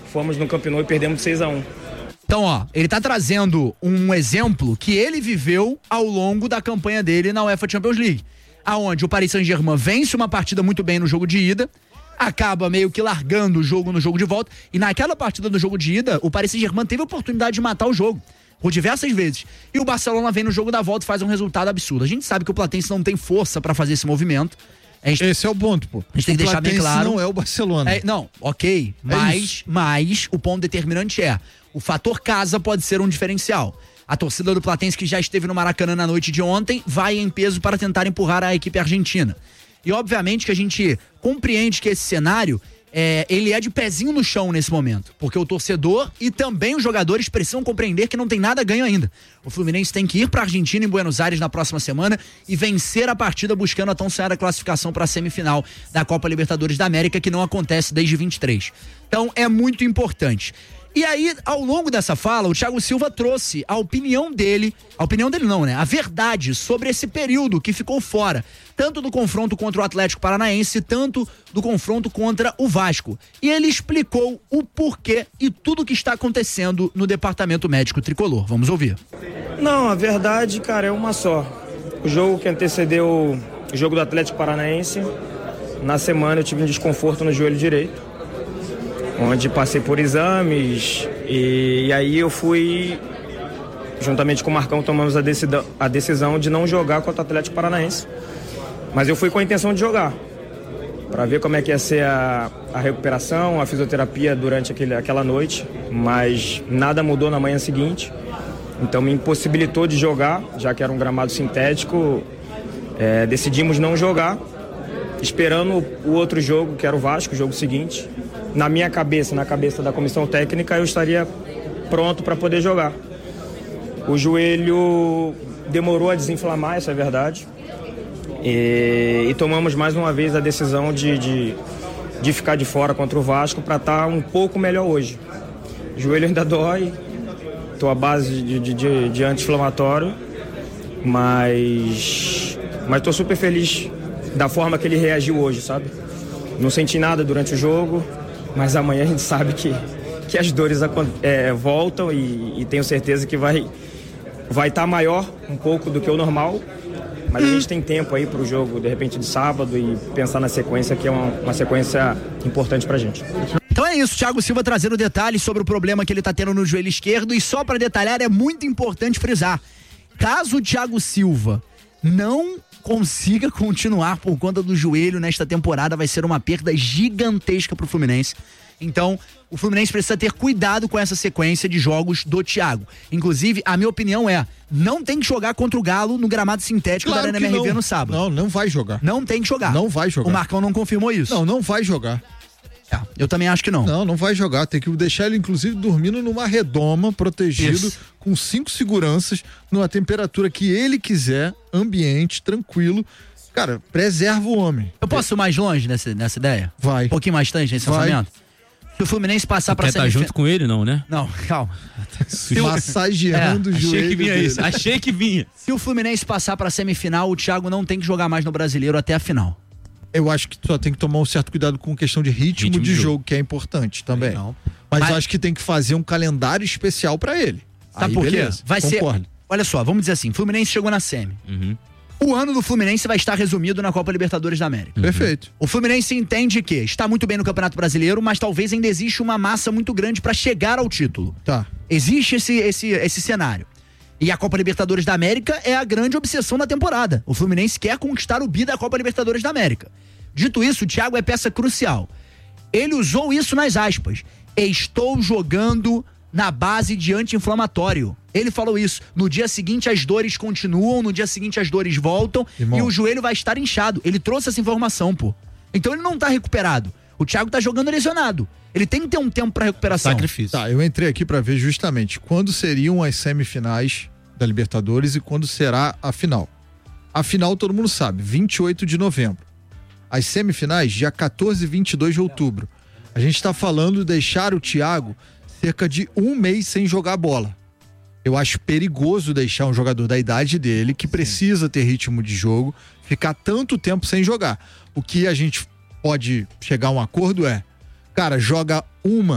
Speaker 7: fomos no Camp Nou e perdemos de seis a um.
Speaker 1: Então, ó, ele tá trazendo um exemplo que ele viveu ao longo da campanha dele na UEFA Champions League, aonde o Paris Saint-Germain vence uma partida muito bem no jogo de ida, acaba meio que largando o jogo no jogo de volta, e naquela partida do jogo de ida, o Paris Saint-Germain teve a oportunidade de matar o jogo, por diversas vezes. E o Barcelona vem no jogo da volta e faz um resultado absurdo. A gente sabe que o Platense não tem força pra fazer esse movimento. Gente,
Speaker 2: esse é o ponto, pô.
Speaker 1: A gente tem que
Speaker 2: o
Speaker 1: deixar bem claro.
Speaker 2: Não é o Barcelona.
Speaker 1: É, não, ok.
Speaker 2: É
Speaker 1: mas,
Speaker 2: isso.
Speaker 1: mas o ponto determinante é: o fator casa pode ser um diferencial. A torcida do Platense, que já esteve no Maracanã na noite de ontem, vai em peso para tentar empurrar a equipe argentina. E obviamente que a gente compreende que esse cenário É, ele é de pezinho no chão nesse momento, porque o torcedor e também os jogadores precisam compreender que não tem nada ganho ainda. O Fluminense tem que ir para a Argentina, em Buenos Aires, na próxima semana e vencer a partida buscando a tão sonhada classificação para a semifinal da Copa Libertadores da América, que não acontece desde vinte e três. Então é muito importante. E aí, ao longo dessa fala, o Thiago Silva trouxe a opinião dele, a opinião dele não, né? A verdade sobre esse período que ficou fora, tanto do confronto contra o Atlético Paranaense, tanto do confronto contra o Vasco. E ele explicou o porquê e tudo o que está acontecendo no departamento médico tricolor. Vamos ouvir.
Speaker 7: Não, a verdade, cara, é uma só. O jogo que antecedeu o jogo do Atlético Paranaense, na semana eu tive um desconforto no joelho direito, onde passei por exames e, e aí eu fui, juntamente com o Marcão, tomamos a decisão, a decisão de não jogar contra o Atlético Paranaense. Mas eu fui com a intenção de jogar, para ver como é que ia ser a, a recuperação, a fisioterapia durante aquele, aquela noite, mas nada mudou na manhã seguinte, então me impossibilitou de jogar, já que era um gramado sintético, é, decidimos não jogar, esperando o outro jogo, que era o Vasco, o jogo seguinte. Na minha cabeça, na cabeça da comissão técnica, eu estaria pronto para poder jogar. O joelho demorou a desinflamar, essa é a verdade. E, e tomamos mais uma vez a decisão de, de, de ficar de fora contra o Vasco para estar um pouco melhor hoje. O joelho ainda dói, estou à base de, de, de, de anti-inflamatório, mas estou super feliz da forma que ele reagiu hoje, sabe? Não senti nada durante o jogo, mas amanhã a gente sabe que, que as dores é, voltam e, e tenho certeza que vai vai estar maior um pouco do que o normal, mas a gente tem tempo aí para o jogo, de repente, de sábado e pensar na sequência, que é uma, uma sequência importante pra gente.
Speaker 1: Então é isso, Thiago Silva trazendo detalhes sobre o problema que ele tá tendo no joelho esquerdo, e só para detalhar, é muito importante frisar, caso o Thiago Silva não consiga continuar por conta do joelho nesta temporada, vai ser uma perda gigantesca pro Fluminense. Então, o Fluminense precisa ter cuidado com essa sequência de jogos do Thiago. Inclusive, a minha opinião é, não tem que jogar contra o Galo no gramado sintético
Speaker 2: claro
Speaker 1: da Arena M R V
Speaker 2: não.
Speaker 1: no sábado.
Speaker 2: Não, não vai jogar.
Speaker 1: Não tem que jogar.
Speaker 2: Não vai jogar.
Speaker 1: O Marcão não confirmou isso.
Speaker 2: Não, não vai jogar.
Speaker 1: É, eu também acho que não.
Speaker 2: Não, não vai jogar. Tem que deixar ele, inclusive, dormindo numa redoma, protegido, isso, com cinco seguranças, numa temperatura que ele quiser, ambiente, tranquilo. Cara, preserva o homem.
Speaker 1: Eu posso ir mais longe nessa, nessa ideia?
Speaker 2: Vai.
Speaker 1: Um pouquinho mais distante nesse pensamento? Se o Fluminense passar pra
Speaker 3: semifinal... Quer estar junto com ele, não, né?
Speaker 1: Não, calma.
Speaker 2: Massageando é, o joelho.
Speaker 3: Achei que vinha
Speaker 2: dele.
Speaker 3: isso, achei que vinha.
Speaker 1: Se o Fluminense passar pra semifinal, o Thiago não tem que jogar mais no Brasileiro até a final.
Speaker 2: Eu acho que só tem que tomar um certo cuidado com questão de ritmo, ritmo de, de jogo, jogo, que é importante também. Não. Mas, Mas eu acho que tem que fazer um calendário especial pra ele.
Speaker 1: Sabe
Speaker 2: Aí,
Speaker 1: por quê?
Speaker 2: beleza,
Speaker 1: Vai
Speaker 2: concordo.
Speaker 1: ser. Olha só, vamos dizer assim: Fluminense chegou na semi.
Speaker 3: Uhum.
Speaker 1: O ano do Fluminense vai estar resumido na Copa Libertadores da América.
Speaker 2: Uhum. Perfeito.
Speaker 1: O Fluminense entende que está muito bem no Campeonato Brasileiro, mas talvez ainda existe uma massa muito grande para chegar ao título.
Speaker 2: Tá.
Speaker 1: Existe esse, esse, esse cenário. E a Copa Libertadores da América é a grande obsessão da temporada. O Fluminense quer conquistar o bi da Copa Libertadores da América. Dito isso, o Thiago é peça crucial. Ele usou isso nas aspas. Estou jogando na base de anti-inflamatório. Ele falou isso. No dia seguinte as dores continuam, no dia seguinte as dores voltam, irmão, e o joelho vai estar inchado. Ele trouxe essa informação, pô. Então ele não tá recuperado. O Thiago tá jogando lesionado. Ele tem que ter um tempo pra recuperação.
Speaker 3: Sacrifício.
Speaker 2: Tá, eu entrei aqui pra ver justamente quando seriam as semifinais da Libertadores e quando será a final. A final todo mundo sabe, vinte e oito de novembro. As semifinais, dia quatorze e vinte e dois de outubro. A gente tá falando de deixar o Thiago cerca de um mês sem jogar bola. Eu acho perigoso deixar um jogador da idade dele, que precisa ter ritmo de jogo, ficar tanto tempo sem jogar. O que a gente pode chegar a um acordo é, cara, joga uma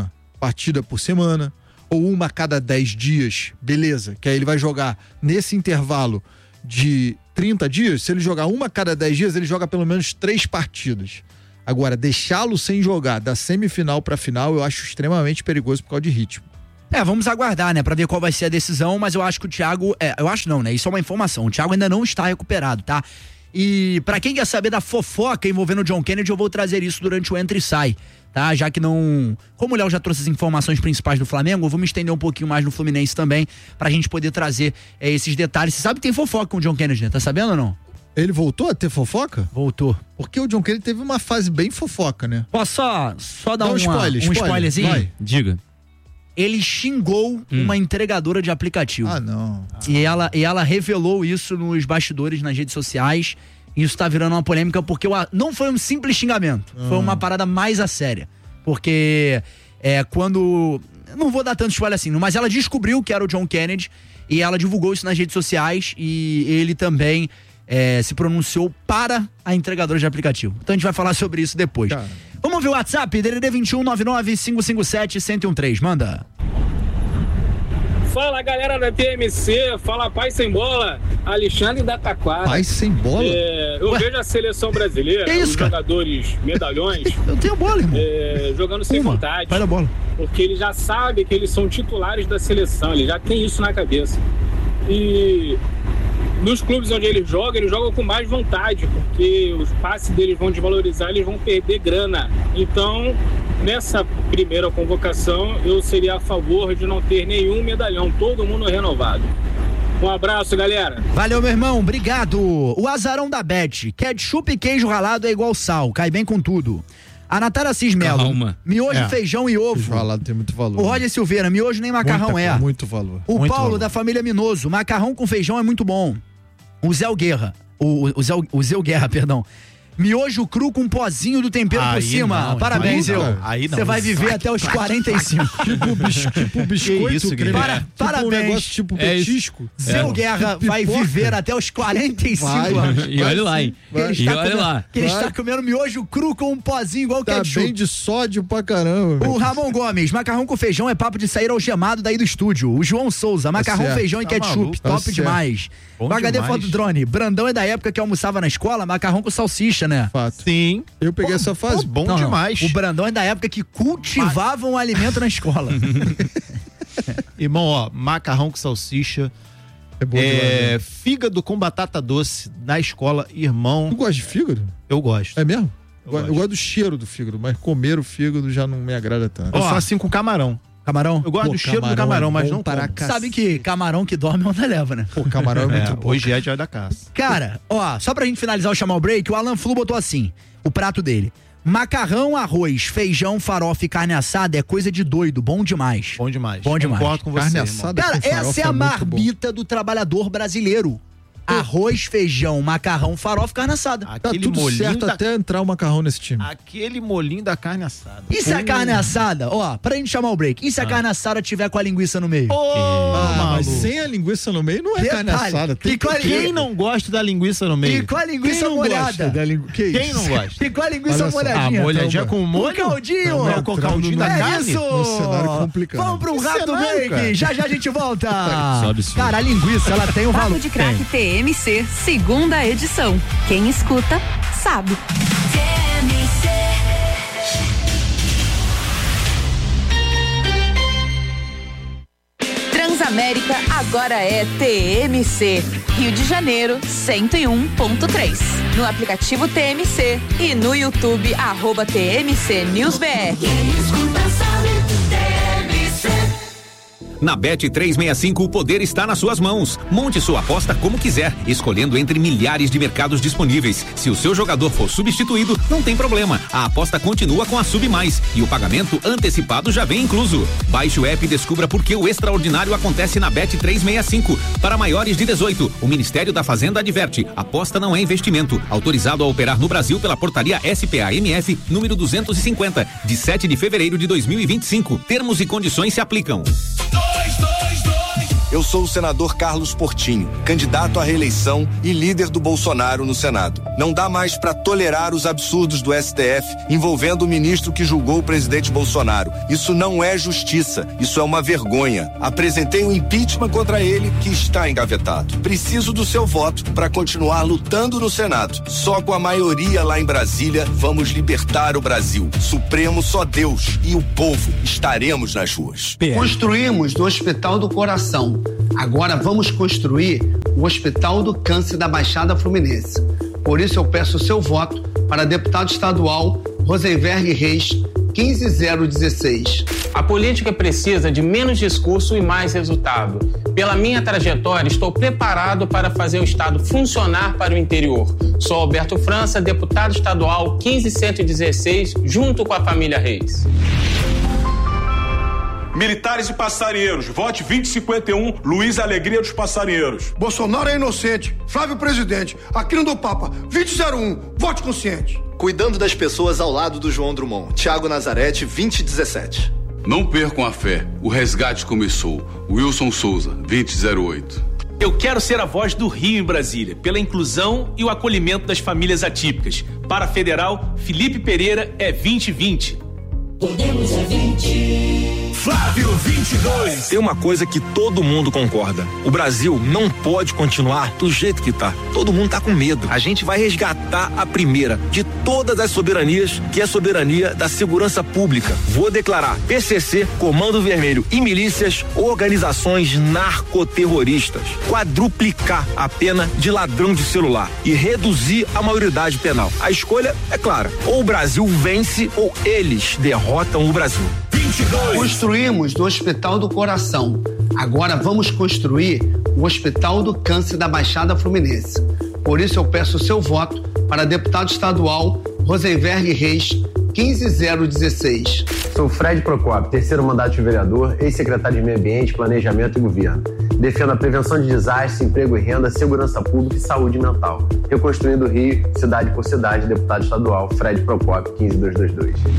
Speaker 2: partida por semana, ou uma a cada dez dias, beleza, que aí ele vai jogar nesse intervalo de trinta dias, se ele jogar uma a cada dez dias, ele joga pelo menos três partidas. Agora, deixá-lo sem jogar da semifinal pra final, eu acho extremamente perigoso por causa de ritmo.
Speaker 1: É, vamos aguardar, né, pra ver qual vai ser a decisão, mas eu acho que o Thiago, é, eu acho não, né, isso é uma informação, o Thiago ainda não está recuperado, tá? E pra quem quer saber da fofoca envolvendo o John Kennedy, eu vou trazer isso durante o Entra e Sai, tá? Já que não... Como o Léo já trouxe as informações principais do Flamengo, eu vou me estender um pouquinho mais no Fluminense também, pra gente poder trazer é, esses detalhes. Você sabe que tem fofoca com o John Kennedy, né? Tá sabendo ou não?
Speaker 2: Ele voltou a ter fofoca?
Speaker 1: Voltou.
Speaker 2: Porque o John Kennedy teve uma fase bem fofoca, né?
Speaker 1: Posso só, só dar
Speaker 2: Dá um
Speaker 1: uma,
Speaker 2: spoiler,
Speaker 1: um
Speaker 2: spoiler,
Speaker 1: spoilerzinho?
Speaker 2: vai.
Speaker 3: Diga.
Speaker 1: Ele xingou hum. uma entregadora de aplicativo.
Speaker 2: Ah, não.
Speaker 1: E ela, e ela revelou isso nos bastidores, nas redes sociais. E isso tá virando uma polêmica porque o, não foi um simples xingamento. Ah. Foi uma parada mais a séria. Porque é, quando... Não vou dar tanto spoiler assim, mas ela descobriu que era o John Kennedy e ela divulgou isso nas redes sociais e ele também é, se pronunciou para a entregadora de aplicativo. Então a gente vai falar sobre isso depois. Cara. Vamos ver o WhatsApp, D D D vinte e um, nove nove, cinco cinco sete, um zero um três. Manda.
Speaker 8: Fala, galera da T M C, fala Pai Sem Bola, Alexandre da Taquara.
Speaker 2: Pai Sem Bola?
Speaker 8: É, eu Ué? vejo a seleção brasileira,
Speaker 1: isso,
Speaker 8: os
Speaker 1: cara?
Speaker 8: jogadores medalhões.
Speaker 1: Eu tenho bola, irmão.
Speaker 8: É, jogando sem
Speaker 1: Uma.
Speaker 8: vontade.
Speaker 1: Vai da bola.
Speaker 8: Porque ele já sabe que eles são titulares da seleção, ele já tem isso na cabeça. E nos clubes onde eles jogam, eles jogam com mais vontade, porque os passes deles vão desvalorizar, eles vão perder grana. Então, nessa primeira convocação, eu seria a favor de não ter nenhum medalhão, todo mundo renovado. Um abraço, galera.
Speaker 1: Valeu, meu irmão, obrigado. O azarão da Beth, ketchup e queijo ralado é igual sal, cai bem com tudo. A Natália Assis Melo,
Speaker 3: Calma.
Speaker 1: miojo,
Speaker 2: É.
Speaker 1: feijão e ovo.
Speaker 2: Queijo ralado tem muito valor.
Speaker 1: O Roger Silveira, miojo nem macarrão
Speaker 2: Muita-
Speaker 1: é.
Speaker 2: Muito valor.
Speaker 1: O
Speaker 2: Muito
Speaker 1: Paulo
Speaker 2: valor.
Speaker 1: da família Minoso, macarrão com feijão é muito bom. O Zé Guerra, o, o, Zé, o Zé Guerra, perdão. Miojo cru com pozinho do tempero por
Speaker 5: Aí
Speaker 1: cima.
Speaker 5: não,
Speaker 1: Parabéns,
Speaker 2: aí
Speaker 1: Zé.
Speaker 2: não,
Speaker 5: aí não.
Speaker 1: Você vai viver até os quarenta e cinco.
Speaker 2: Tipo, bis, tipo biscoito,
Speaker 5: isso,
Speaker 2: creme.
Speaker 5: Guilherme?
Speaker 1: Para-
Speaker 2: Tipo
Speaker 1: parabéns.
Speaker 2: um negócio tipo
Speaker 3: É isso.
Speaker 2: petisco.
Speaker 1: Zé
Speaker 3: É.
Speaker 1: Guerra vai
Speaker 2: Pipoca.
Speaker 1: viver até os quarenta e cinco
Speaker 2: Vai.
Speaker 1: anos.
Speaker 3: E olha lá, hein?
Speaker 1: Que ele
Speaker 2: Vai.
Speaker 1: está
Speaker 3: E olha
Speaker 1: comendo-
Speaker 3: lá.
Speaker 1: Que ele
Speaker 2: Vai.
Speaker 1: está comendo miojo cru com um pozinho igual
Speaker 2: Tá
Speaker 1: ketchup.
Speaker 2: bem de sódio pra caramba.
Speaker 1: O Ramon Gomes, macarrão com feijão é papo de sair algemado daí do estúdio. O João Souza, macarrão,
Speaker 2: certo.
Speaker 1: feijão e
Speaker 5: Tá
Speaker 1: ketchup,
Speaker 5: maluco,
Speaker 2: tá
Speaker 1: top
Speaker 2: certo.
Speaker 1: demais.
Speaker 5: Bom
Speaker 1: O H D
Speaker 5: demais.
Speaker 1: Foto Drone, Brandão é da época que almoçava na escola, macarrão com salsicha, né?
Speaker 2: Fato.
Speaker 5: Sim.
Speaker 2: Eu peguei essa fase.
Speaker 5: Pô, bom
Speaker 1: Não, não.
Speaker 5: demais.
Speaker 1: O Brandão é da época que cultivavam o alimento na escola.
Speaker 5: Irmão, ó, macarrão com salsicha,
Speaker 2: É bom demais,
Speaker 5: é,
Speaker 2: né?
Speaker 5: fígado com batata doce na escola,
Speaker 2: Tu
Speaker 5: irmão,
Speaker 2: gosta de fígado?
Speaker 5: eu gosto.
Speaker 2: É mesmo?
Speaker 5: Eu
Speaker 2: Eu, gosto.
Speaker 5: gosto.
Speaker 2: eu gosto do cheiro do fígado, mas comer o fígado já não me agrada tanto.
Speaker 5: Eu
Speaker 1: Ó.
Speaker 5: sou assim com camarão.
Speaker 1: Camarão?
Speaker 5: Eu gosto
Speaker 2: Pô,
Speaker 5: do cheiro do
Speaker 2: camarão
Speaker 5: camarão,
Speaker 2: é
Speaker 5: mas
Speaker 2: bom
Speaker 5: não
Speaker 2: para
Speaker 5: como.
Speaker 2: cá.
Speaker 1: Sabe que camarão que dorme onda leva, né?
Speaker 2: Pô, camarão é
Speaker 5: É,
Speaker 2: muito bom.
Speaker 5: hoje é dia da caça.
Speaker 1: Cara, ó, só pra gente finalizar o chamar o break, o Alan Flu botou assim, o prato dele. Macarrão, arroz, feijão, farofa e carne assada é coisa de doido, bom demais.
Speaker 5: Bom demais.
Speaker 1: Bom demais.
Speaker 5: Concordo com você,
Speaker 2: Carne
Speaker 5: irmão.
Speaker 2: assada
Speaker 1: Cara,
Speaker 2: com
Speaker 1: essa
Speaker 2: farofa
Speaker 1: é a
Speaker 2: muito bom.
Speaker 1: marmita do trabalhador brasileiro. Arroz, feijão, macarrão, farofa e carne assada.
Speaker 2: Tá
Speaker 5: Aquele
Speaker 2: tudo
Speaker 5: molinho
Speaker 2: certo
Speaker 5: da...
Speaker 2: até entrar o macarrão nesse time.
Speaker 5: Aquele molinho da carne assada.
Speaker 1: E se a
Speaker 5: Pô.
Speaker 1: carne assada, ó, pra gente chamar o break, e se a carne assada tiver com a linguiça no meio?
Speaker 5: Ô,
Speaker 2: Ah, mas
Speaker 5: maluco.
Speaker 2: sem a linguiça no meio não é carne
Speaker 1: Detalhe,
Speaker 2: assada. Tem
Speaker 1: e com a-
Speaker 5: Quem não gosta da linguiça no meio?
Speaker 1: E com a
Speaker 2: Quem
Speaker 1: linguiça
Speaker 2: não gosta
Speaker 1: molhada?
Speaker 2: da lingu... Que
Speaker 5: Quem
Speaker 2: isso?
Speaker 5: não gosta?
Speaker 1: E com a linguiça
Speaker 2: Olha só.
Speaker 1: molhadinha?
Speaker 5: Ah, molhadinha
Speaker 2: Tamo.
Speaker 5: com molho?
Speaker 1: O caldinho!
Speaker 2: Tamo
Speaker 5: É o caldinho da
Speaker 1: É
Speaker 5: carne?
Speaker 1: isso!
Speaker 2: Num cenário complicado.
Speaker 1: Vamos pra um
Speaker 5: Que
Speaker 1: rato
Speaker 5: cenário,
Speaker 1: break!
Speaker 5: cara?
Speaker 1: Já já a gente volta!
Speaker 3: Só absurdo.
Speaker 1: Cara, a linguiça, ela tem um valor.
Speaker 9: Papo de Craque T M C, segunda edição. Quem escuta, sabe. Transamérica agora é T M C. Rio de Janeiro, cento e um ponto três. No aplicativo T M C e no YouTube, arroba T M C News B R.
Speaker 10: Na Bet trezentos e sessenta e cinco, o poder está nas suas mãos. Monte sua aposta como quiser, escolhendo entre milhares de mercados disponíveis. Se o seu jogador for substituído, não tem problema. A aposta continua com a Sub Mais e o pagamento antecipado já vem incluso. Baixe o app e descubra por que o extraordinário acontece na Bet trezentos e sessenta e cinco. Para maiores de dezoito, o Ministério da Fazenda adverte: aposta não é investimento. Autorizado a operar no Brasil pela portaria S P A M F número duzentos e cinquenta, de sete de fevereiro de dois mil e vinte e cinco. Termos e condições se aplicam.
Speaker 11: Eu sou o senador Carlos Portinho, candidato à reeleição e líder do Bolsonaro no Senado. Não dá mais para tolerar os absurdos do S T F envolvendo o ministro que julgou o presidente Bolsonaro. Isso não é justiça, isso é uma vergonha. Apresentei um impeachment contra ele que está engavetado. Preciso do seu voto para continuar lutando no Senado. Só com a maioria lá em Brasília vamos libertar o Brasil. Supremo só Deus e o povo estaremos nas ruas.
Speaker 12: Construímos do Hospital do Coração. Agora vamos construir o Hospital do Câncer da Baixada Fluminense. Por isso eu peço o seu voto para deputado estadual Rosenberg Reis, quinze zero dezesseis.
Speaker 13: A política precisa de menos discurso e mais resultado. Pela minha trajetória, estou preparado para fazer o Estado funcionar para o interior. Sou Alberto França, deputado estadual quinze cento e dezesseis, junto com a família Reis.
Speaker 14: Militares e passarinheiros, vote vinte e cinquenta e um, Luiz Alegria dos Passarinheiros.
Speaker 15: Bolsonaro é inocente, Flávio presidente, Aquino do Papa, vinte zero um, vote consciente.
Speaker 16: Cuidando das pessoas ao lado do João Drummond, Tiago Nazarete, vinte dezessete.
Speaker 17: Não percam a fé, o resgate começou. Wilson Souza, vinte zero oito.
Speaker 18: Eu quero ser a voz do Rio em Brasília, pela inclusão e o acolhimento das famílias atípicas. Para a Federal, Felipe Pereira é vinte vinte.
Speaker 19: Podemos é vinte. Flávio vinte e dois.
Speaker 20: Tem uma coisa que todo mundo concorda: o Brasil não pode continuar do jeito que tá. Todo mundo tá com medo. A gente vai resgatar a primeira de todas as soberanias, que é a soberania da segurança pública. Vou declarar P C C, Comando Vermelho e milícias organizações narcoterroristas. Quadruplicar a pena de ladrão de celular e reduzir a maioridade penal. A escolha é clara: ou o Brasil vence ou eles derrotam o Brasil.
Speaker 12: vinte e dois. Construímos do Hospital do Coração. Agora vamos construir o Hospital do Câncer da Baixada Fluminense. Por isso eu peço o seu voto para deputado estadual Rosenberg Reis, quinze zero dezesseis.
Speaker 21: Sou Fred Procópio, terceiro mandato de vereador, ex-secretário de Meio Ambiente, Planejamento e Governo. Defendo a prevenção de desastres, emprego e renda, segurança pública e saúde mental. Reconstruindo o Rio, cidade por cidade, deputado estadual Fred Procópio, quinze mil duzentos e vinte e dois.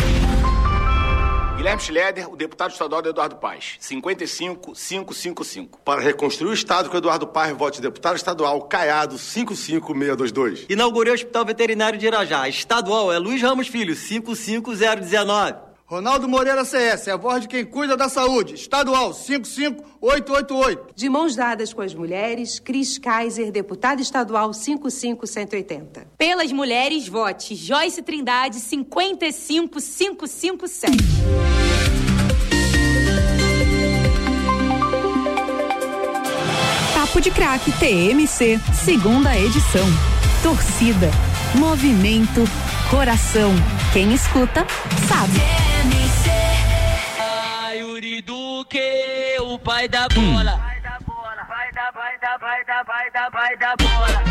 Speaker 22: Guilherme Schroeder, o deputado estadual do Eduardo Paes, cinquenta e cinco mil quinhentos e cinquenta e cinco.
Speaker 23: Para reconstruir o estado com Eduardo Paes, vote deputado estadual Caiado, cinco cinco seis dois dois.
Speaker 24: Inaugurei o Hospital Veterinário de Irajá. Estadual é Luiz Ramos Filho, cinco cinco zero um nove.
Speaker 25: Ronaldo Moreira C S, é a voz de quem cuida da saúde. Estadual, cinco cinco oito oito oito.
Speaker 26: De mãos dadas com as mulheres, Cris Kaiser, deputado estadual, cinco cinco um oito zero.
Speaker 27: Pelas mulheres, vote Joyce Trindade, cinquenta e cinco mil quinhentos e cinquenta e sete.
Speaker 9: Papo de Craque T M C, segunda edição. Torcida, movimento, coração. Quem escuta, sabe.
Speaker 19: Ai, Yuri Duque, o pai da bola. Vai da bola, vai da, vai da, vai da, vai da, vai da bola.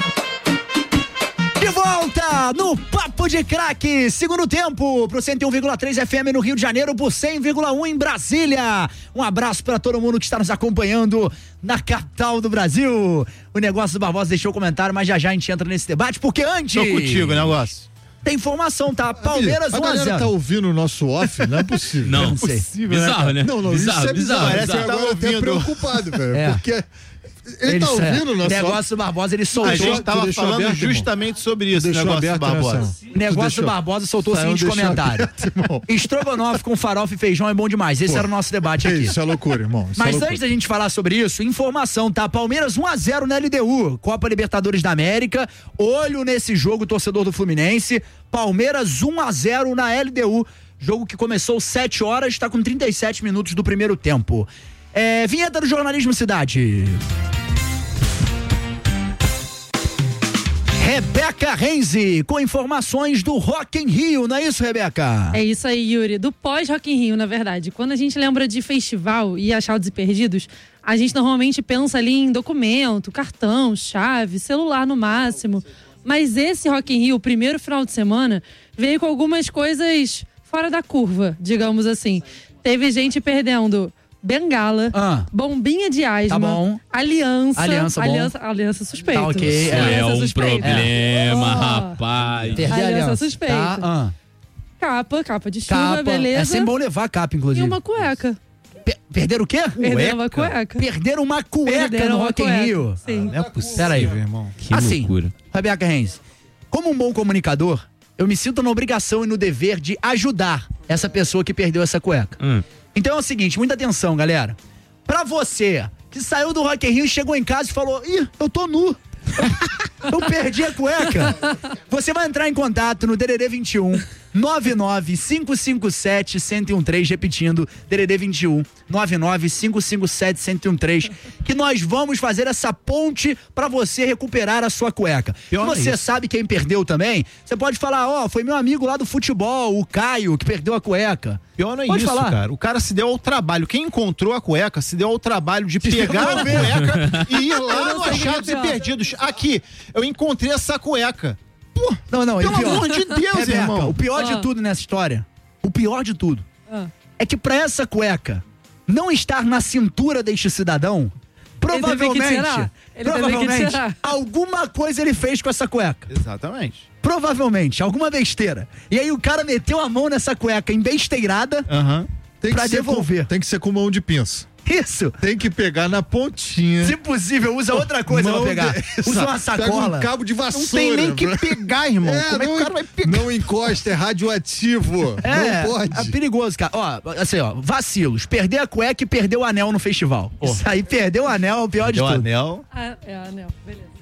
Speaker 1: De volta no Papo de Craque, segundo tempo pro cento e um vírgula três F M no Rio de Janeiro, por cem vírgula um em Brasília. Um abraço para todo mundo que está nos acompanhando na capital do Brasil. O Negócio do Barbosa deixou o comentário, mas já já a gente entra nesse debate, porque antes...
Speaker 2: Tô contigo, Negócio.
Speaker 1: Tem informação, tá? Palmeiras
Speaker 2: um a zero. A galera tá ouvindo o nosso off? Não é possível.
Speaker 3: Não,
Speaker 2: não é
Speaker 3: possível, bizarro, né?
Speaker 2: Não, não,
Speaker 3: bizarro,
Speaker 2: isso é bizarro.
Speaker 3: bizarro.
Speaker 2: Parece
Speaker 3: bizarro.
Speaker 2: que agora eu tô preocupado, velho. É. Porque... Ele, ele tá ouvindo o nosso
Speaker 1: Negócio do Barbosa, ele soltou.
Speaker 3: A gente tava falando
Speaker 2: aberto,
Speaker 3: justamente
Speaker 2: irmão.
Speaker 3: sobre isso,
Speaker 2: Deixou
Speaker 3: Negócio do Barbosa.
Speaker 1: O Negócio do Barbosa soltou o seguinte comentário: estrogonofe com farofa e feijão é bom demais. Esse Pô, era o nosso debate aqui.
Speaker 2: Isso é loucura, irmão. Isso
Speaker 1: Mas
Speaker 2: é loucura.
Speaker 1: Antes da gente falar sobre isso, informação, tá? Palmeiras um a zero na L D U, Copa Libertadores da América. Olho nesse jogo, torcedor do Fluminense. Palmeiras um a zero na L D U. Jogo que começou sete horas, está com trinta e sete minutos do primeiro tempo. É, vinheta do Jornalismo Cidade. Rebeca Renzi, com informações do Rock in Rio, não é isso, Rebeca?
Speaker 28: É isso aí, Yuri, do pós-Rock in Rio, na verdade. Quando a gente lembra de festival e achados e perdidos, a gente normalmente pensa ali em documento, cartão, chave, celular no máximo. Mas esse Rock in Rio, o primeiro final de semana, veio com algumas coisas fora da curva, digamos assim. Teve gente perdendo bengala, ah. bombinha de asma, tá bom. aliança,
Speaker 1: aliança,
Speaker 28: aliança, aliança suspeita.
Speaker 1: Tá, okay.
Speaker 3: Isso é, é um suspeita. problema,
Speaker 28: é.
Speaker 3: rapaz.
Speaker 1: Perder
Speaker 28: aliança,
Speaker 1: aliança
Speaker 28: suspeita.
Speaker 1: Tá, ah.
Speaker 28: Capa, capa de chuva,
Speaker 1: capa.
Speaker 28: beleza.
Speaker 1: É sempre bom levar a capa, inclusive.
Speaker 28: E uma cueca.
Speaker 1: Pe- perderam o quê?
Speaker 28: Perderam uma cueca.
Speaker 1: Perderam uma cueca
Speaker 28: Perderam
Speaker 1: no
Speaker 28: uma
Speaker 1: Rock in
Speaker 28: cueca.
Speaker 1: Rio.
Speaker 28: Sim.
Speaker 1: Não é possível, Peraí,
Speaker 2: irmão.
Speaker 3: Que
Speaker 1: assim,
Speaker 3: loucura.
Speaker 1: Rebeca Renz, como um bom comunicador, eu me sinto na obrigação e no dever de ajudar essa pessoa que perdeu essa cueca.
Speaker 3: Hum.
Speaker 1: Então é o seguinte, muita atenção, galera. Pra você que saiu do Rock in Rio, chegou em casa e falou, ih, eu tô nu. Eu perdi a cueca. Você vai entrar em contato no D D D vinte e um, nove nove cinco cinco sete, um zero um três, repetindo, D D D vinte e um, nove nove cinco cinco sete, um zero um três, que nós vamos fazer essa ponte pra você recuperar a sua cueca.
Speaker 4: Pior
Speaker 1: Se você
Speaker 4: é isso.
Speaker 1: sabe quem perdeu também, você pode falar, ó, oh, foi meu amigo lá do futebol, o Caio, que perdeu a cueca.
Speaker 4: Pior não é
Speaker 1: Pode
Speaker 4: isso,
Speaker 1: falar.
Speaker 4: cara. O cara se deu ao trabalho. Quem encontrou a cueca se deu ao trabalho de
Speaker 1: De
Speaker 4: pegar a
Speaker 1: devolver.
Speaker 4: cueca e ir
Speaker 28: Eu
Speaker 4: lá
Speaker 28: não
Speaker 4: no
Speaker 28: sei o que
Speaker 4: Achados
Speaker 28: é
Speaker 4: e
Speaker 28: pior.
Speaker 4: Perdidos. Aqui, eu encontrei essa cueca. Pô,
Speaker 1: Não, não,
Speaker 4: pelo
Speaker 1: e pior,
Speaker 4: amor de Deus,
Speaker 1: Rebeca,
Speaker 4: irmão.
Speaker 1: o pior
Speaker 28: Ah.
Speaker 1: de tudo nessa história, o pior de tudo,
Speaker 28: Ah.
Speaker 1: é que pra essa cueca não estar na cintura deste cidadão, provavelmente,
Speaker 28: Ele teve que tirar. Ele teve que
Speaker 1: provavelmente,
Speaker 28: tirar.
Speaker 1: alguma coisa ele fez com essa cueca.
Speaker 4: Exatamente.
Speaker 1: Provavelmente, alguma besteira. E aí o cara meteu a mão nessa cueca embesteirada
Speaker 4: Aham.
Speaker 2: Tem
Speaker 1: pra
Speaker 2: que ser
Speaker 1: devolver.
Speaker 2: Com, tem que ser com mão de pinça.
Speaker 1: Isso.
Speaker 2: Tem que pegar na pontinha.
Speaker 1: Se possível, usa outra coisa pra
Speaker 2: Mão
Speaker 1: pegar.
Speaker 2: de-
Speaker 1: Usa uma
Speaker 2: Pega
Speaker 1: sacola.
Speaker 2: um cabo de
Speaker 4: Não
Speaker 2: vassoura.
Speaker 4: tem nem que
Speaker 2: bro.
Speaker 4: pegar, irmão.
Speaker 2: É,
Speaker 4: Como é que
Speaker 2: não,
Speaker 4: o cara vai pegar?
Speaker 2: não encosta, é radioativo.
Speaker 1: É,
Speaker 2: não pode.
Speaker 1: é perigoso, cara. Ó, assim, ó, vacilos. Perder a cueca e perder o anel no festival. Isso aí, perder o anel é o pior de
Speaker 4: Deu
Speaker 1: tudo.
Speaker 4: anel.
Speaker 28: Ah, é, anel, beleza.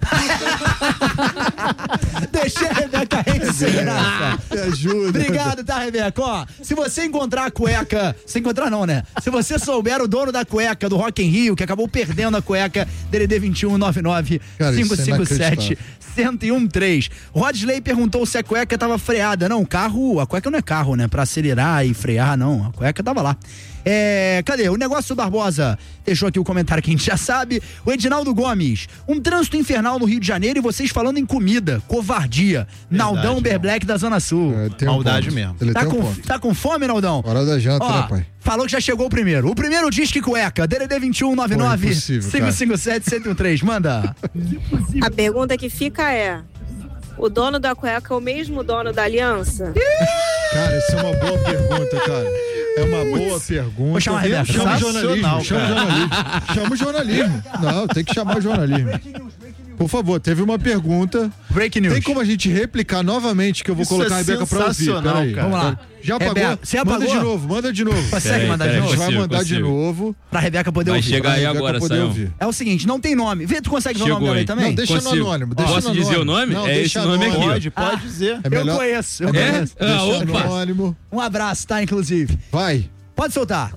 Speaker 1: Deixei a Rebeca Reis sem graça.
Speaker 2: Me ajuda.
Speaker 1: Obrigado, tá, Rebeca? Ó, se você encontrar a cueca, se encontrar não, né? Se você souber o dono da cueca do Rock in Rio, que acabou perdendo a cueca, D D D vinte e um, nove nove cinco cinco sete, um zero um três. Rodsley perguntou se a cueca tava freada. Não, carro, a cueca não é carro, né? Pra acelerar e frear, não. A cueca tava lá. É, cadê? O negócio do Barbosa deixou aqui o comentário que a gente já sabe. O Edinaldo Gomes, um trânsito infernal no Rio de Janeiro e vocês falando em comida, covardia. Naldão Berblack da Zona Sul.
Speaker 2: É, tem um
Speaker 4: Maldade
Speaker 2: ponto.
Speaker 4: mesmo.
Speaker 2: Ele
Speaker 1: Tá
Speaker 2: tem um
Speaker 1: com,
Speaker 2: ponto.
Speaker 1: tá com fome, Naldão?
Speaker 2: Hora da janta,
Speaker 1: Ó,
Speaker 2: né, pai?
Speaker 1: falou que já chegou o primeiro. O primeiro disque cueca, D D D vinte e um, nove nove
Speaker 2: impossível,
Speaker 1: cinco cinco sete, um zero um três. Manda.
Speaker 5: A pergunta que fica é: o dono da cueca é o mesmo dono da aliança?
Speaker 2: Cara, isso é uma boa pergunta, cara. É uma boa pergunta.
Speaker 1: Vou chamar a Rebeca.
Speaker 2: Chama o jornalismo.
Speaker 4: Sensacional,
Speaker 2: Chama o
Speaker 4: cara.
Speaker 2: jornalismo. Chama o jornalismo. Não, tem que chamar o jornalismo. Por favor, teve uma pergunta.
Speaker 1: Break news.
Speaker 2: Tem como a gente replicar novamente que eu vou
Speaker 4: Isso
Speaker 2: colocar
Speaker 4: é
Speaker 2: a Rebeca pra ouvir?
Speaker 4: sensacional,
Speaker 2: Peraí.
Speaker 4: cara.
Speaker 1: Vamos lá.
Speaker 2: Já apagou?
Speaker 1: Rebeca, você
Speaker 2: Manda
Speaker 1: apagou?
Speaker 2: de novo, manda de novo.
Speaker 1: Consegue
Speaker 3: Peraí,
Speaker 1: mandar
Speaker 3: peraí,
Speaker 1: de
Speaker 2: A gente
Speaker 1: novo?
Speaker 2: vai
Speaker 3: consigo,
Speaker 2: mandar de
Speaker 3: consigo.
Speaker 2: novo.
Speaker 1: Pra Rebeca poder
Speaker 3: Vai
Speaker 1: ouvir.
Speaker 3: chegar aí
Speaker 2: Pra Rebeca
Speaker 3: agora,
Speaker 2: poder
Speaker 3: Sayão.
Speaker 2: ouvir.
Speaker 1: É o seguinte, não tem nome. Vê, tu consegue ver o nome
Speaker 3: Chegou
Speaker 1: dela aí
Speaker 3: aí.
Speaker 1: também?
Speaker 2: Não, deixa
Speaker 3: Consigo.
Speaker 2: no anônimo. Deixa
Speaker 3: Posso
Speaker 2: no
Speaker 3: dizer
Speaker 2: anônimo.
Speaker 3: o nome?
Speaker 2: Não,
Speaker 3: É
Speaker 2: deixa
Speaker 3: esse nome aqui, ó.
Speaker 4: Pode, pode dizer.
Speaker 2: É melhor...
Speaker 1: Eu conheço, eu
Speaker 3: É?
Speaker 1: conheço.
Speaker 3: Ah,
Speaker 2: Deixa
Speaker 3: opa.
Speaker 2: anônimo.
Speaker 1: Um abraço, tá, inclusive.
Speaker 2: Vai.
Speaker 1: Pode soltar.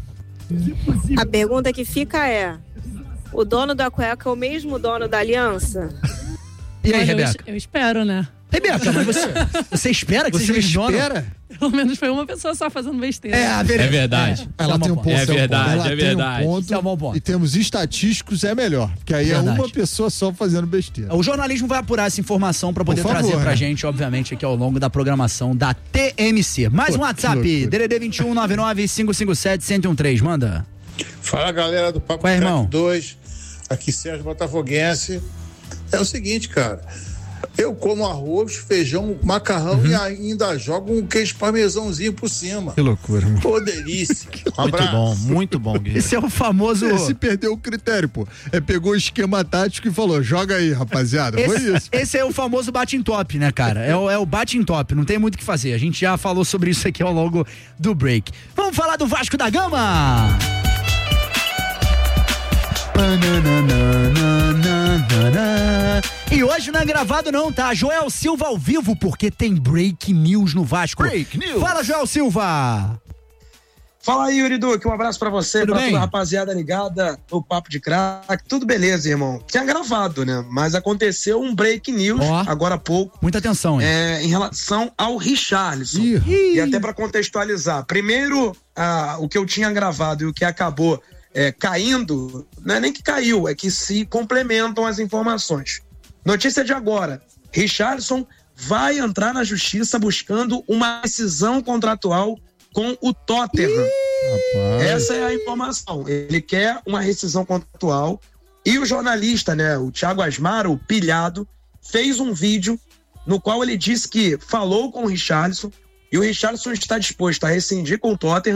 Speaker 5: A pergunta que fica é: o dono da cueca é o mesmo dono da aliança?
Speaker 1: E aí,
Speaker 28: Olha, eu es-
Speaker 1: Rebeca?
Speaker 28: Eu, espero, né?
Speaker 1: Rebeca, mas você, você espera que
Speaker 2: Você
Speaker 1: seja mesmo dono?
Speaker 2: espera?
Speaker 28: Pelo menos foi uma pessoa só fazendo besteira.
Speaker 1: É, beleza.
Speaker 3: É verdade.
Speaker 2: Ela tem um ponto.
Speaker 3: É
Speaker 2: esse um
Speaker 3: verdade,
Speaker 2: ponto. Ela
Speaker 3: é
Speaker 2: tem
Speaker 3: verdade.
Speaker 2: um ponto.
Speaker 1: Esse é um bom ponto.
Speaker 2: E temos estatísticos, é melhor. Porque aí
Speaker 1: Verdade.
Speaker 2: é uma pessoa só fazendo besteira.
Speaker 1: O jornalismo vai apurar essa informação pra poder
Speaker 2: Por favor,
Speaker 1: trazer pra
Speaker 2: né?
Speaker 1: gente, obviamente, aqui ao longo da programação da T M C. Mais um
Speaker 2: Pô,
Speaker 1: WhatsApp,
Speaker 2: que loucura.
Speaker 1: D D D vinte e um, nove nove cinco cinco sete, um zero um três. Manda.
Speaker 6: Fala, galera do Papo
Speaker 1: Qual é, irmão?
Speaker 6: dois. Aqui Sérgio Botafoguense. É o seguinte, cara. Eu como arroz, feijão, macarrão
Speaker 1: Uhum.
Speaker 6: e ainda jogo um queijo parmesãozinho por cima.
Speaker 2: Que loucura, mano.
Speaker 6: Pô, delícia. Um
Speaker 4: Muito
Speaker 6: abraço.
Speaker 4: bom, muito bom, Guilherme.
Speaker 1: Esse é o famoso...
Speaker 2: Esse perdeu o critério, pô. É, pegou o esquema tático e falou: joga aí, rapaziada. Foi
Speaker 1: Esse,
Speaker 2: isso.
Speaker 1: esse é o famoso bate em top, né, cara? É o, é o bate em top, não tem muito o que fazer. A gente já falou sobre isso aqui ao longo do break. Vamos falar do Vasco da Gama! E hoje não é gravado não, tá? Joel Silva ao vivo, porque tem break news no Vasco.
Speaker 6: Break news.
Speaker 1: Fala, Joel Silva!
Speaker 7: Fala aí, Yuri Duque, um abraço pra você,
Speaker 1: Tudo
Speaker 7: pra
Speaker 1: bem?
Speaker 7: toda a rapaziada ligada no Papo de Crack. Tudo beleza, irmão. Tinha gravado, né? Mas aconteceu um break news
Speaker 1: Ó.
Speaker 7: agora há pouco.
Speaker 1: Muita atenção, hein?
Speaker 7: É, em relação ao Richarlison.
Speaker 2: Ih.
Speaker 7: E até pra contextualizar. Primeiro, ah, o que eu tinha gravado e o que acabou é, caindo, não é nem que caiu, é que se complementam as informações. Notícia de agora: Richarlison vai entrar na justiça buscando uma rescisão contratual com o Tottenham.
Speaker 2: Rapaz.
Speaker 7: Essa é a informação. Ele quer uma rescisão contratual e o jornalista, né, o Thiago Asmar, o pilhado, fez um vídeo no qual ele disse que falou com o Richarlison e o Richarlison está disposto a rescindir com o Tottenham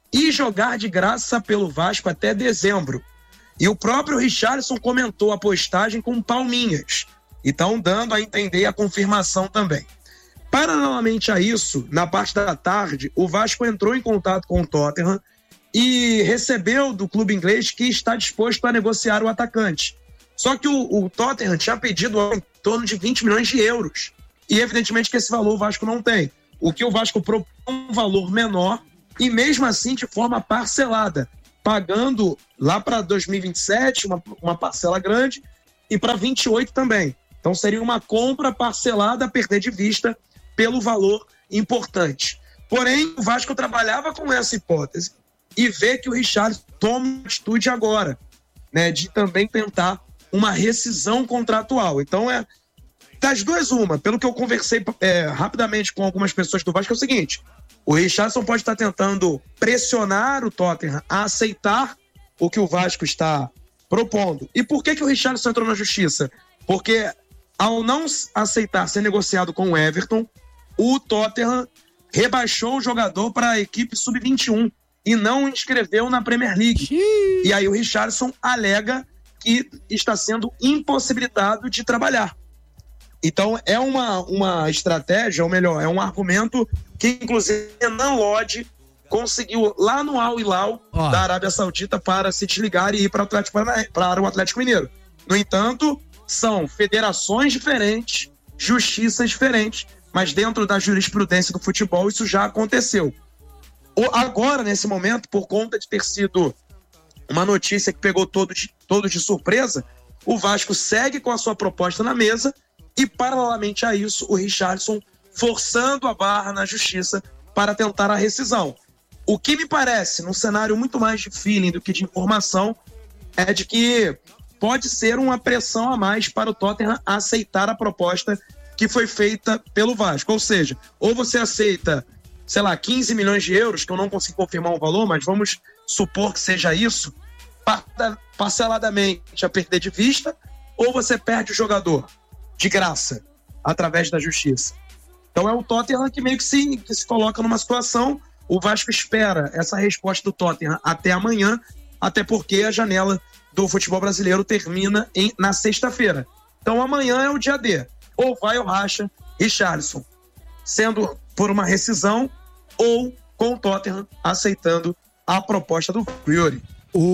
Speaker 7: e jogar de graça pelo Vasco até dezembro. E o próprio Richarlison comentou a postagem com palminhas. Então, dando a entender a confirmação também. Paralelamente a isso, na parte da tarde, o Vasco entrou em contato com o Tottenham e recebeu do clube inglês que está disposto a negociar o atacante. Só que o, o Tottenham tinha pedido em torno de vinte milhões de euros. E evidentemente que esse valor o Vasco não tem. O que o Vasco propõe um valor menor e mesmo assim de forma parcelada, pagando lá para dois mil e vinte e sete uma, uma parcela grande e para vinte e oito também. Então seria uma compra parcelada a perder de vista pelo valor importante. Porém, o Vasco trabalhava com essa hipótese e vê que o Richarlison toma uma atitude agora, né, de também tentar uma rescisão contratual. Então é das duas uma. Pelo que eu conversei é, rapidamente com algumas pessoas do Vasco, é o seguinte: o Richarlison pode estar tentando pressionar o Tottenham a aceitar o que o Vasco está propondo. E por que que o Richarlison entrou na justiça? Porque ao não aceitar ser negociado com o Everton, o Tottenham rebaixou o jogador para a equipe sub vinte e um e não inscreveu na Premier League. E aí o Richarlison alega que está sendo impossibilitado de trabalhar. Então é uma, uma estratégia, ou melhor, é um argumento que inclusive Renan Lodge conseguiu lá no Al Hilal oh. da Arábia Saudita para se desligar e ir para o Atlético, para o Atlético Mineiro. No entanto, são federações diferentes, justiças diferentes, mas dentro da jurisprudência do futebol isso já aconteceu. Agora, nesse momento, por conta de ter sido uma notícia que pegou todos de, todo de surpresa, o Vasco segue com a sua proposta na mesa e, paralelamente a isso, o Richarlison forçando a barra na justiça para tentar a rescisão. O que me parece, num cenário muito mais de feeling do que de informação, é de que pode ser uma pressão a mais para o Tottenham aceitar a proposta que foi feita pelo Vasco. Ou seja, ou você aceita, sei lá, quinze milhões de euros, que eu não consigo confirmar o valor, mas vamos supor que seja isso, parceladamente a perder de vista, ou você perde o jogador de graça, através da justiça. Então é o Tottenham que meio que se, que se coloca numa situação. O Vasco espera essa resposta do Tottenham até amanhã, até porque a janela do futebol brasileiro termina em, na sexta-feira. Então amanhã é o dia D. Ou vai ou racha Richarlison, sendo por uma rescisão ou com o Tottenham aceitando a proposta do Yuri.